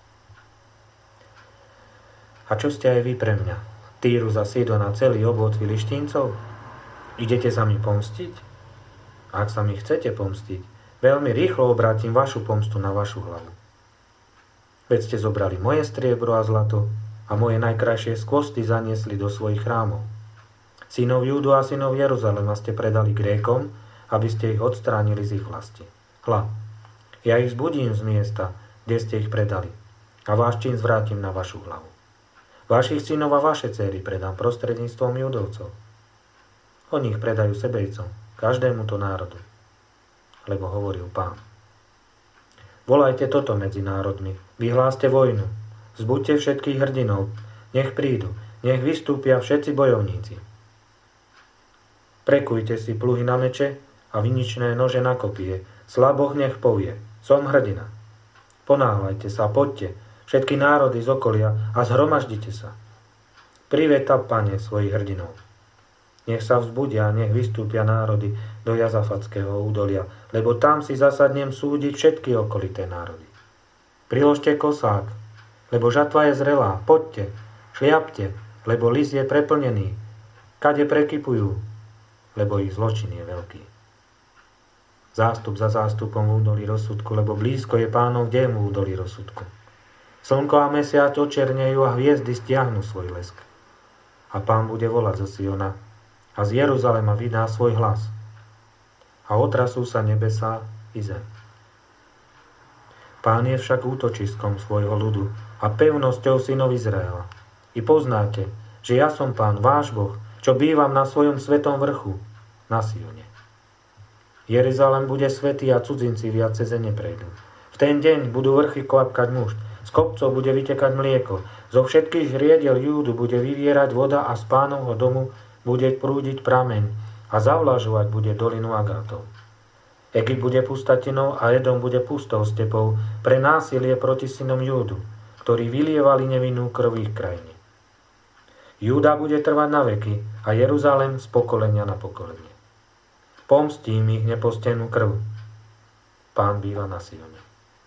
A čo ste aj vy pre mňa, Týrus a Sidon a celý obvod Filištíncov? Idete sa mi pomstiť? Ak sa mi chcete pomstiť, veľmi rýchlo obrátim vašu pomstu na vašu hlavu. Veď ste zobrali moje striebro a zlato a moje najkrajšie skvosty zaniesli do svojich chrámov. Synov Júdu a synov Jeruzalema ste predali Grékom, aby ste ich odstránili z ich vlasti. Hľa, ja ich zbudím z miesta, kde ste ich predali, a váš čin zvrátim na vašu hlavu. Vašich synov a vaše céry predám prostredníctvom Judovcov. Oni ich predajú sebejcom, každému to národu. Lebo hovoril Pán. Volajte toto medzi národmi, vyhláste vojnu, zbuďte všetkých hrdinov, nech prídu, nech vystúpia všetci bojovníci. Prekujte si pluhy na meče a viničné nože na kopie, slaboch nech povie, som hrdina. Ponáhľajte sa, poďte, všetky národy z okolia a zhromaždite sa. Priveď, Pane, svojich hrdinov. Nech sa vzbudia, nech vystúpia národy do Jozafatského údolia, lebo tam si zasadnem súdiť všetky okolité národy. Priložte kosák, lebo žatva je zrelá, poďte, šliapte, lebo lis je preplnený, kade prekypujú, lebo ich zločin je veľký. Zástup za zástupom v údolí rozsudku, lebo blízko je Pánov deň v údolí rozsudku. Slnko a mesiac očernejú a hviezdy stiahnu svoj lesk. A Pán bude volať zo Siona a z Jeruzalema vydá svoj hlas. A otrasú sa nebesá i zem. Pán je však útočiskom svojho ľudu a pevnosťou synov Izraela. I poznáte, že ja som Pán, váš Boh, čo bývam na svojom svetom vrchu, na Sione. Jeruzalem bude svätý a cudzinci viac ceze neprejdú. V ten deň budú vrchy kvapkať mušt, z kopcov bude vytekať mlieko, zo všetkých hriediel Júdu bude vyvierať voda a z Pánovho domu bude prúdiť prameň a zavlažovať bude dolinu Agátov. Egypt bude pustatinou a Edom bude pustou stepou pre násilie proti synom Júdu, ktorí vylievali nevinnú krv ich krajine. Júda bude trvať na veky a Jeruzalém z pokolenia na pokolenie. Pomstím ich nepostenú krv. Pán býva na Sione.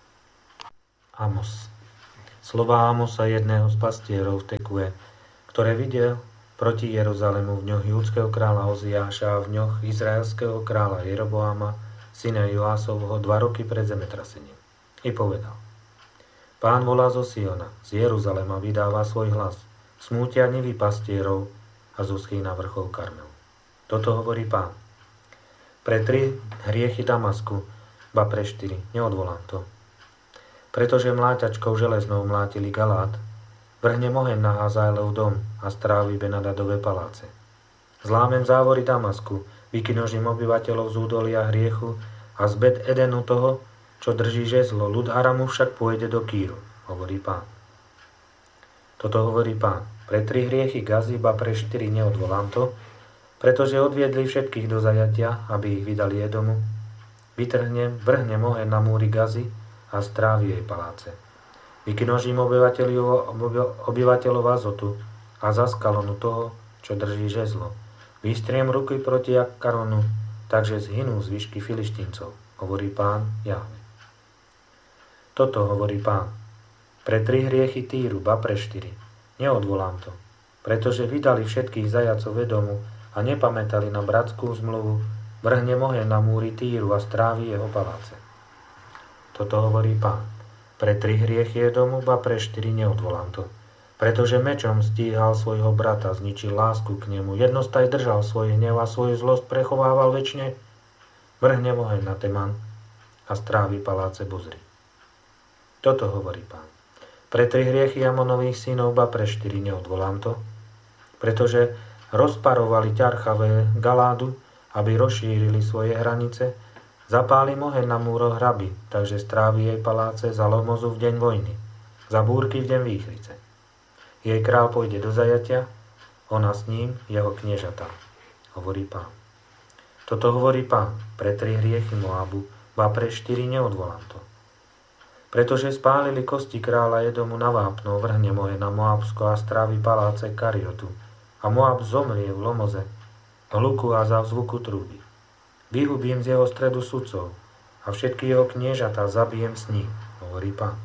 Amos. Slová Amosa, jedného z pastierov v Tekue, ktoré videl proti Jeruzalému v dňoch judského kráľa Oziáša a v dňoch izraelského kráľa Jeroboáma, syna Joásovho, 2 roky pred zemetrasením. I povedal: Pán volá zo Siona, z Jeruzalema vydáva svoj hlas, smútia nivy pastierov a zuschý na vrchol Karmel. Toto hovorí Pán. Pre 3 hriechy Damasku, ba pre 4, neodvolám to. Pretože mláťačkou železnou mlátili Galát, vrhnem oheň na Hazaelov dom a strávi Benadadové paláce. Zlámem závory Damasku, vykinožím obyvateľov z údolia hriechu a z Bet Edenu toho, čo drží žezlo, ľud Aramu však pôjde do Kýru, hovorí Pán. Toto hovorí Pán. Pre 3 hriechy Gazy, ba pre 4 neodvolám to, pretože odviedli všetkých do zajatia, aby ich vydali Edomu. Vrhnem oheň na múry Gazy a strávi jej paláce. Vykinožím obyvateľov Azotu a za Skalonu toho, čo drží žezlo. Vystriem ruky proti Akaronu, takže zhynú zvyšky Filištíncov, hovorí Pán Jahve. Toto hovorí Pán. Pre 3 hriechy Týru, ba pre 4. Neodvolám to, pretože vydali všetkých zajacov Edomu a nepamätali na bratskú zmluvu, vrhnem oheň na múry Týru a strávi jeho paláce. Toto hovorí Pán. Pre 3 hriechy Edomu, ba pre 4 neodvolám to, pretože mečom stíhal svojho brata, zničil lásku k nemu, jednostaj držal svoj hnev a svoju zlosť prechovával večne, vrhnem oheň na Teman a strávi paláce Bozry. Toto hovorí Pán. Pre 3 hriechy Amonových synov, ba pre 4 neodvolám to, pretože rozparovali ťarchavé Galádu, aby rozšírili svoje hranice. Zapálim oheň na múroch Hraby, takže strávi jej paláce za Lomozu v deň vojny, za búrky v deň výchrice. Jej král pôjde do zajatia, ona s ním, jeho kniežatá, hovorí Pán. Toto hovorí Pán. Pre 3 hriechy Moabu, ba pre 4 neodvolám to. Pretože spálili kosti kráľa Edomu na vápno, vrhnem oheň na Moabsko a strávi paláce Kariotu. A Moab zomrie v Lomoze, hluku a za zvuku trúby. Vyhubím z jeho stredu sudcov a všetky jeho kniežatá zabijem s ním, hovorí Pán.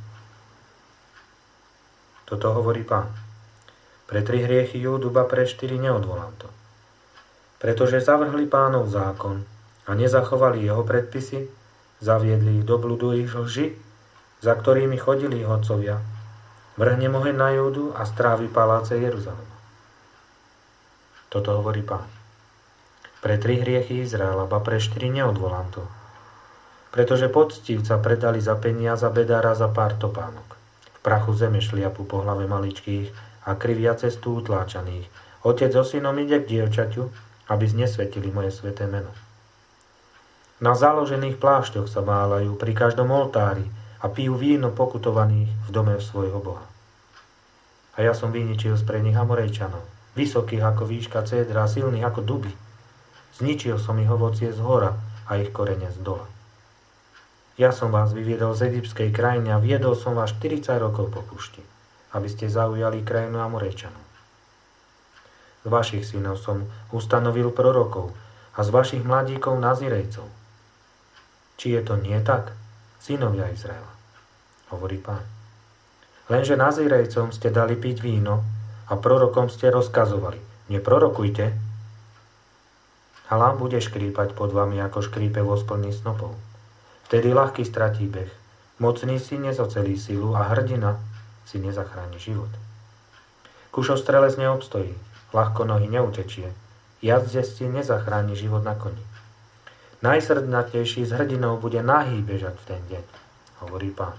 Toto hovorí Pán. Pre 3 hriechy Júdu, ba pre 4 neodvolám to. Pretože zavrhli Pánov zákon a nezachovali jeho predpisy, zaviedli ich do bludu ich lži, za ktorými chodili ich otcovia. Vrhnem oheň na Júdu a strávi paláce Jeruzalema. Toto hovorí Pán. Pre 3 hriechy Izraela, ba pre 4 neodvolám to. Pretože poctivca predali za peniaza bedára za pár topánok. V prachu zeme šliapu po hlave maličkých a krivia cestu utláčaných. Otec so synom ide k dievčaťu, aby znesvetili moje sväté meno. Na založených plášťoch sa váľajú pri každom oltári a pijú víno pokutovaných v dome svojho Boha. A ja som vyničil z pre nich Amorejčanov, vysokých ako výška cédra, silných ako duby. Zničil som ich ovocie z hora a ich korene z dola. Ja som vás vyviedol z egyptskej krajiny a viedol som vás 40 rokov po púšti, aby ste zaujali krajinu Amorejčanov. Z vašich synov som ustanovil prorokov a z vašich mladíkov nazirejcov. Či je to nie tak, synovia Izraela, hovorí Pán. Lenže nazirejcom ste dali piť víno a prorokom ste rozkazovali: neprorokujte. Halám bude škrípať pod vami, ako škrípe voz plný snopov. Vtedy ľahký stratí beh, mocný si nezocelí silu a hrdina si nezachráni život. Kušostrelec neobstojí, ľahko nohy neutečie, jazdec si nezachráni život na koni. Najsrdnatejší z hrdinov bude nahý bežať v ten deň, hovorí Pán.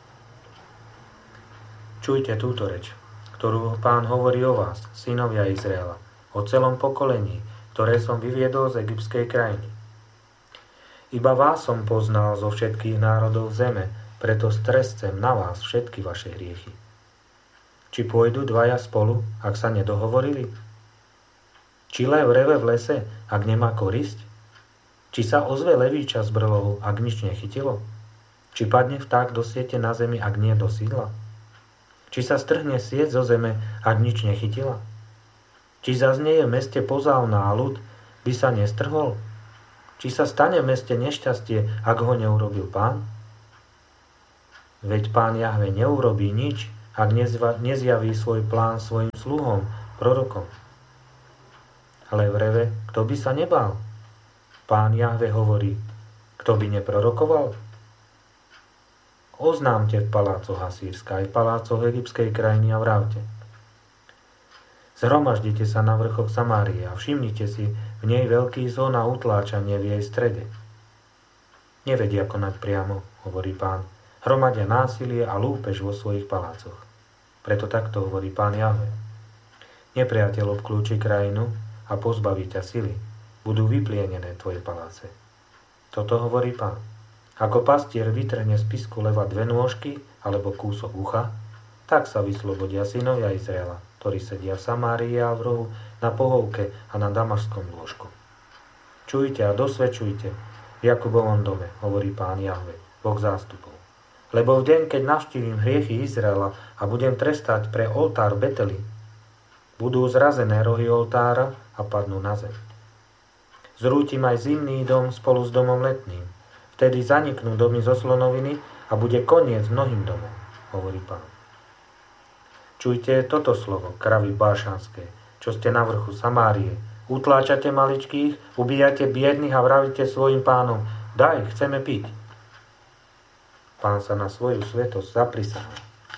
Čujte túto reč, ktorú Pán hovorí o vás, synovia Izraela, o celom pokolení, ktoré som vyviedol z egyptskej krajiny. Iba vás som poznal zo všetkých národov zeme, preto strescem na vás všetky vaše hriechy. Či pôjdu 2 spolu, ak sa nedohovorili? Či lev reve v lese, ak nemá korisť? Či sa ozve levíča z brlohu, ak nič nechytilo? Či padne vták do siete na zemi, ak nie do sídla? Či sa strhne sieť zo zeme, ak nič nechytila? Či zaznieje v meste pozál náľud, by sa nestrhol? Či sa stane v meste nešťastie, ak ho neurobil Pán? Veď Pán Jahve neurobí nič, ak nezjaví svoj plán svojim sluhom, prorokom. Ale vreve, kto by sa nebál? Pán Jahve hovorí, kto by neprorokoval? Oznámte v palácoch Asýrska aj v palácoch egyptskej krajiny a vravte. Zhromaždite sa na vrchoch Samárie a všimnite si v nej veľký zón a utláčanie v jej strede. Nevedia konať priamo, hovorí Pán. Hromadia násilie a lúpež vo svojich palácoch. Preto takto hovorí Pán Jahve. Nepriateľ obklúči krajinu a pozbaví ťa sily. Budú vyplienené tvoje paláce. Toto hovorí Pán. Ako pastier vytrhne z pisku leva 2 nôžky alebo kúsok ucha, tak sa vyslobodia synovia Izraela, ktorí sedia v Samárii a v rohu na pohovke a na damašskom lôžku. Čujte a dosvedčujte v Jakubovom dome, hovorí Pán Jahve, Boh zástupov. Lebo v deň, keď navštívim hriechy Izraela a budem trestať pre oltár Beteli, budú zrazené rohy oltára a padnú na zem. Zrútim aj zimný dom spolu s domom letným. Vtedy zaniknú domy zo slonoviny a bude koniec mnohým domom, hovorí Pán. Čujte toto slovo, kravy bášanské, čo ste na vrchu Samárie. Utláčate maličkých, ubíjate biedných a vravíte svojim pánom, daj, chceme piť. Pán sa na svoju svätosť zaprisáha.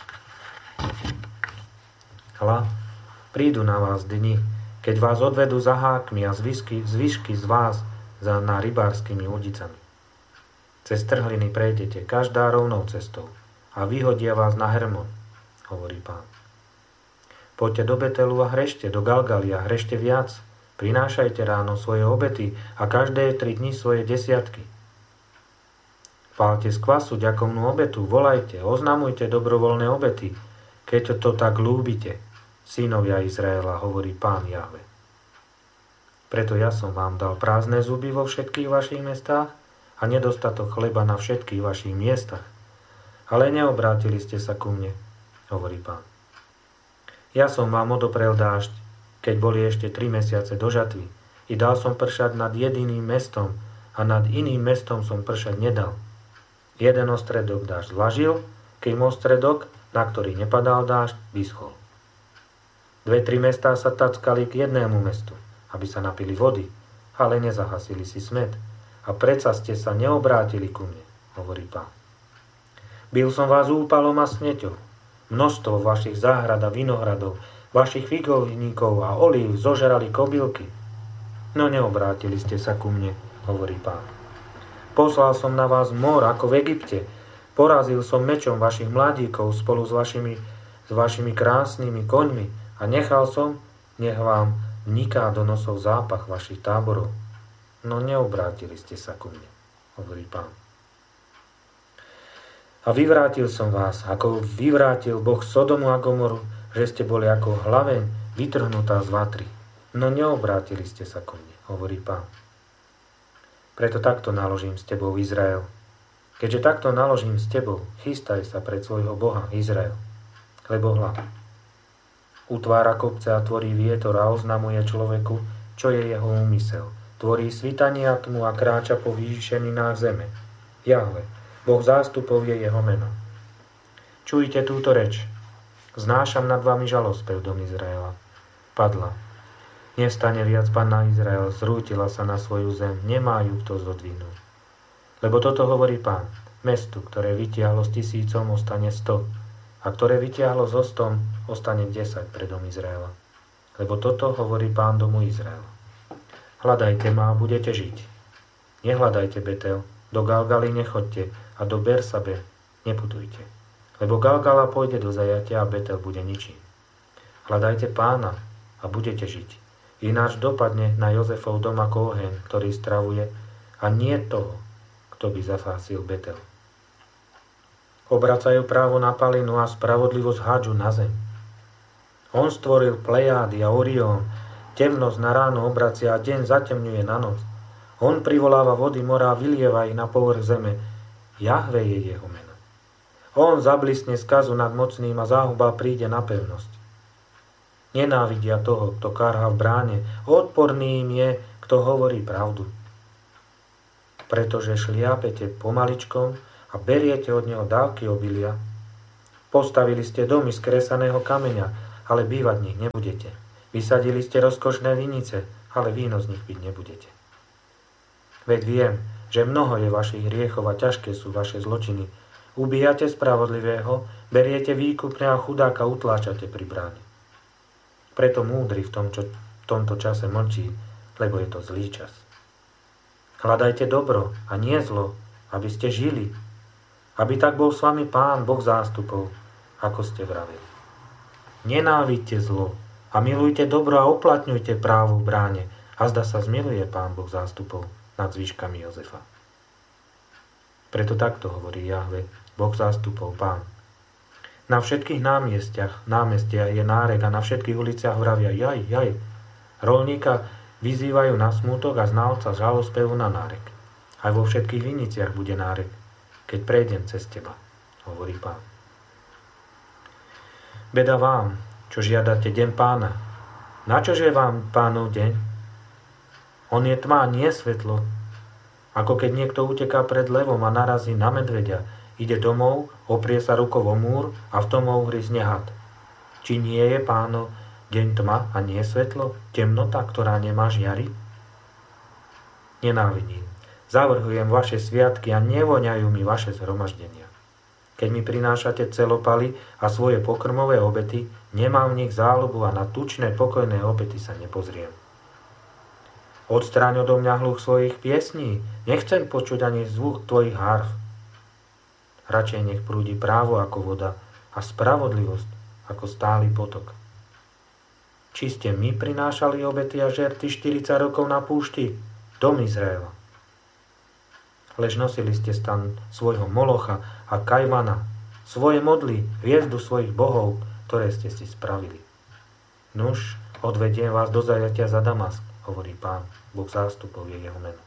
Hľa, prídu na vás dni, keď vás odvedú za hákmi a zvyšky z vás na rybárskymi udicami. Cez trhliny prejdete, každá rovnou cestou a vyhodia vás na Hermon, hovorí Pán. Poďte do Betelu a hrešte, do Galgaly a hrešte viac. Prinášajte ráno svoje obety a každé 3 dni svoje desiatky. Pálte z kvasu ďakovnú obetu, volajte, oznamujte dobrovoľné obety, keď to tak ľúbite, synovia Izraela, hovorí Pán Jahve. Preto ja som vám dal prázdne zuby vo všetkých vašich mestách a nedostatok chleba na všetkých vašich miestach. Ale neobrátili ste sa ku mne, hovorí Pán. Ja som vám odoprel dážď, keď boli ešte 3 mesiace do žatvy, i dal som pršať nad jediným mestom a nad iným mestom som pršať nedal. Jeden ostredok dážď vlažil, kým ostredok, na ktorý nepadal dážď, vyschol. 2-3 mestá sa tackali k jednému mestu, aby sa napili vody, ale nezahasili si smäd. A predsa ste sa neobrátili ku mne, hovorí Pán. Bil som vás úpalom a sneťou. Množstvo vašich záhrad a vinohradov, vašich figovníkov a olív zožerali kobylky. No neobrátili ste sa ku mne, hovorí Pán. Poslal som na vás mor ako v Egypte. Porazil som mečom vašich mladíkov spolu s vašimi krásnymi koňmi a nechal som, nech vám vniká do nosov zápach vašich táborov. No neobrátili ste sa ku mne, hovorí Pán. A vyvrátil som vás, ako vyvrátil Boh Sodomu a Gomoru, že ste boli ako hlaveň vytrhnutá z vatry. No neobrátili ste sa ku mne, hovorí Pán. Preto takto naložím s tebou, Izrael. Keďže takto naložím s tebou, chystaj sa pred svojho Boha, Izrael. Lebo hľa, utvára kopce a tvorí vietor a oznamuje človeku, čo je jeho úmysel. Tvorí svitanie a tmu a kráča po výšeninách zeme. Jahve, Boh zástupov je jeho meno. Čujte túto reč. Znášam nad vami žalospev, dom Izraela. Padla. Nevstane viac panna Izrael, zrútila sa na svoju zem, nemá ju kto zodvihnúť. Lebo toto hovorí Pán, mestu, ktoré vytiahlo s 1000, ostane 100, a ktoré vytiahlo so 100, ostane 10 pre dom Izraela. Lebo toto hovorí Pán domu Izraela. Hľadajte ma a budete žiť. Nehľadajte Betel, do Galgaly nechoďte a do Bersabe neputujte. Lebo Galgala pôjde do zajatia a Betel bude ničím. Hľadajte Pána a budete žiť. Ináč dopadne na Jozefov dom ako oheň, ktorý stravuje, a nie toho, kto by zafásil Betel. Obracajú právo na palinu a spravodlivosť hádžu na zem. On stvoril Plejády a Orión, temnosť na ráno obracia a deň zatemňuje na noc. On privoláva vody mora a vylieva ich na povrch zeme. Jahve je jeho meno. On zablisne skazu nad mocným a záhuba príde na pevnosť. Nenávidia toho, kto karhá v bráne. Odporný im je, kto hovorí pravdu. Pretože šliapete pomaličkom a beriete od neho dávky obilia. Postavili ste domy z kresaného kameňa, ale bývať v nich nebudete. Vysadili ste rozkošné vinice, ale víno z nich piť nebudete. Veď viem, že mnoho je vašich hriechov a ťažké sú vaše zločiny. Ubíjate spravodlivého, beriete výkupné a chudáka utláčate pri bráne. Preto múdry v tomto čase mlčí, lebo je to zlý čas. Hľadajte dobro a nie zlo, aby ste žili. Aby tak bol s vami Pán, Boh zástupov, ako ste vravili. Nenávidte zlo a milujte dobro a uplatňujte právo v bráne, a zda sa zmiluje Pán, Boh zástupov nad zvyškami Jozefa. Preto takto hovorí Jahve, Boh zástupov, Pán. Na všetkých námestiach je nárek a na všetkých uliciach vravia jaj, jaj. Rolníka vyzývajú na smútok a znalca žalospevu na nárek. Aj vo všetkých viniciach bude nárek, keď prejdem cez teba, hovorí Pán. Beda vám, čo žiadate deň Pána. Načože vám Pánov deň? On je tma, nie svetlo. Ako keď niekto uteká pred levom a narazí na medveďa, ide domov, oprie sa rukou o múr a v tom uhryzne had. Či nie je Pánov deň tma a nie svetlo, temnota, ktorá nemá žiary? Nenávidím. Zavrhujem vaše sviatky a nevoňajú mi vaše zhromaždenia. Keď mi prinášate celopaly a svoje pokrmové obety, nemám v nich záľubu a na tučné pokojné obety sa nepozriem. Odstráň odo mňa hluch svojich piesní, nechcem počuť ani zvuk tvojich harf. Radšej nech prúdi právo ako voda a spravodlivosť ako stály potok. Či ste my prinášali obety a žerty 40 rokov na púšti, dom Izraela? Lež nosili ste stan svojho Molocha a Kajvana, svoje modly, hviezdu svojich bohov, ktoré ste si spravili. Nuž, odvediem vás do zajatia za Damask, hovorí Pán, Boh zástupov je jeho meno.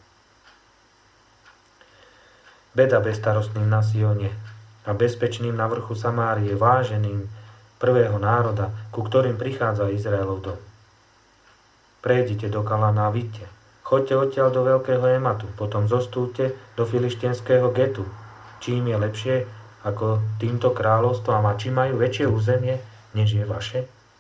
Beda bezstarostným na Sione a bezpečným na vrchu Samárie, váženým prvého národa, ku ktorým prichádza Izraelov dom. Prejdite do Kalana a vidte. Choďte odtiaľ do veľkého Ematu, potom zostúďte do filištenského Getu. Čím je lepšie ako týmto kráľovstvám a či majú väčšie územie, než je vaše?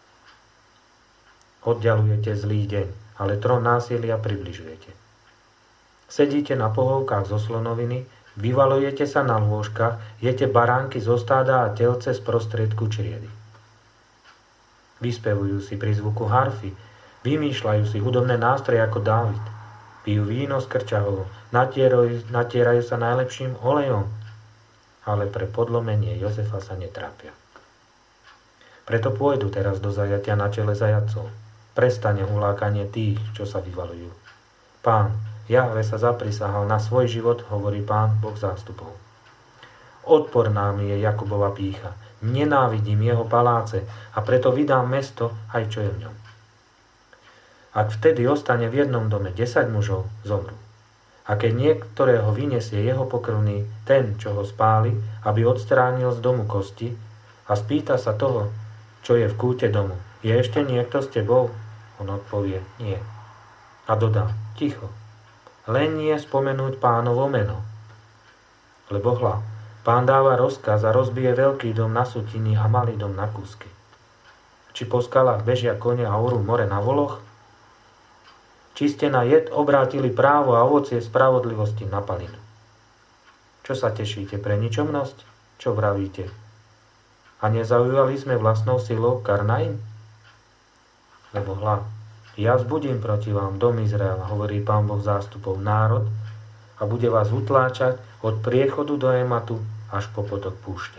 Oddialujete zlý deň, ale trón násilia približujete. Sedíte na pohovkách zo slonoviny, vyvalujete sa na lôžkach, jete baránky zo stáda a telce z prostriedku čriedy. Vyspevujú si pri zvuku harfy, vymýšľajú si hudobné nástroje ako Dávid. Pijú víno z krčahov, natierajú sa najlepším olejom, ale pre podlomenie Jozefa sa netrápia. Preto pôjdu teraz do zajatia na čele zajatcov. Prestane hulákanie tých, čo sa vyvalujú. Pán, Jahve sa zaprisahal na svoj život, hovorí Pán, Boh zástupov. Odporná mi je Jakubova pýcha, nenávidím jeho paláce a preto vydám mesto, aj čo je v ňom. Ak vtedy ostane v jednom dome 10 mužov, zomrú. A keď niektorého vyniesie jeho pokrvný, ten, čo ho spáli, aby odstránil z domu kosti a spýta sa toho, čo je v kúte domu, je ešte niekto s tebou? On odpovie, nie. A dodá, ticho, len nie spomenúť Pánovo meno. Lebo hľa, Pán dáva rozkaz a rozbije veľký dom na sutiny a malý dom na kúsky. Či po skalách bežia kone a orú more na voloch? Či ste na jed obrátili právo a ovocie spravodlivosti na palinu? Čo sa tešíte pre ničomnosť? Čo vravíte? A nezaujali sme vlastnou silou Karnaim? Lebo hľa, ja vzbudím proti vám dom Izraela, hovorí Pán Boh zástupov, národ, a bude vás utláčať od priechodu do Ematu až po potok púšte.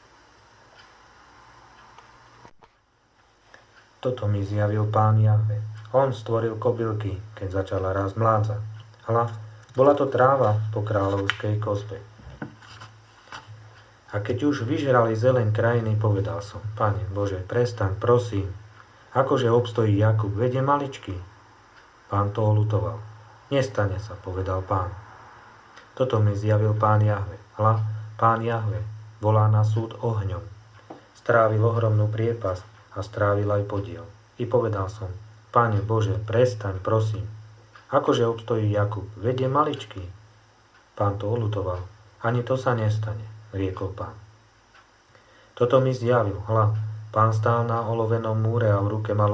Toto mi zjavil Pán Jahve. On stvoril kobylky, keď začala rásť mládza. Hľa, bola to tráva po kráľovskej kozbe. A keď už vyžrali zeleň krajiny, povedal som, Pane Bože, prestaň, prosím, akože obstojí Jakub, veď je maličký. Pán to oľutoval. Nestane sa, povedal Pán. Toto mi zjavil Pán Jahve. Hľa, Pán Jahve volá na súd ohňom. Strávil ohromnú priepasť a strávil aj podiel. I povedal som, Pane Bože, prestaň, prosím. Akože obstojí Jakub, veď je maličký. Pán to oľutoval. Ani to sa nestane, riekol Pán. Toto mi zjavil, hľa, Pán stál na olovenom múre a v ruke mal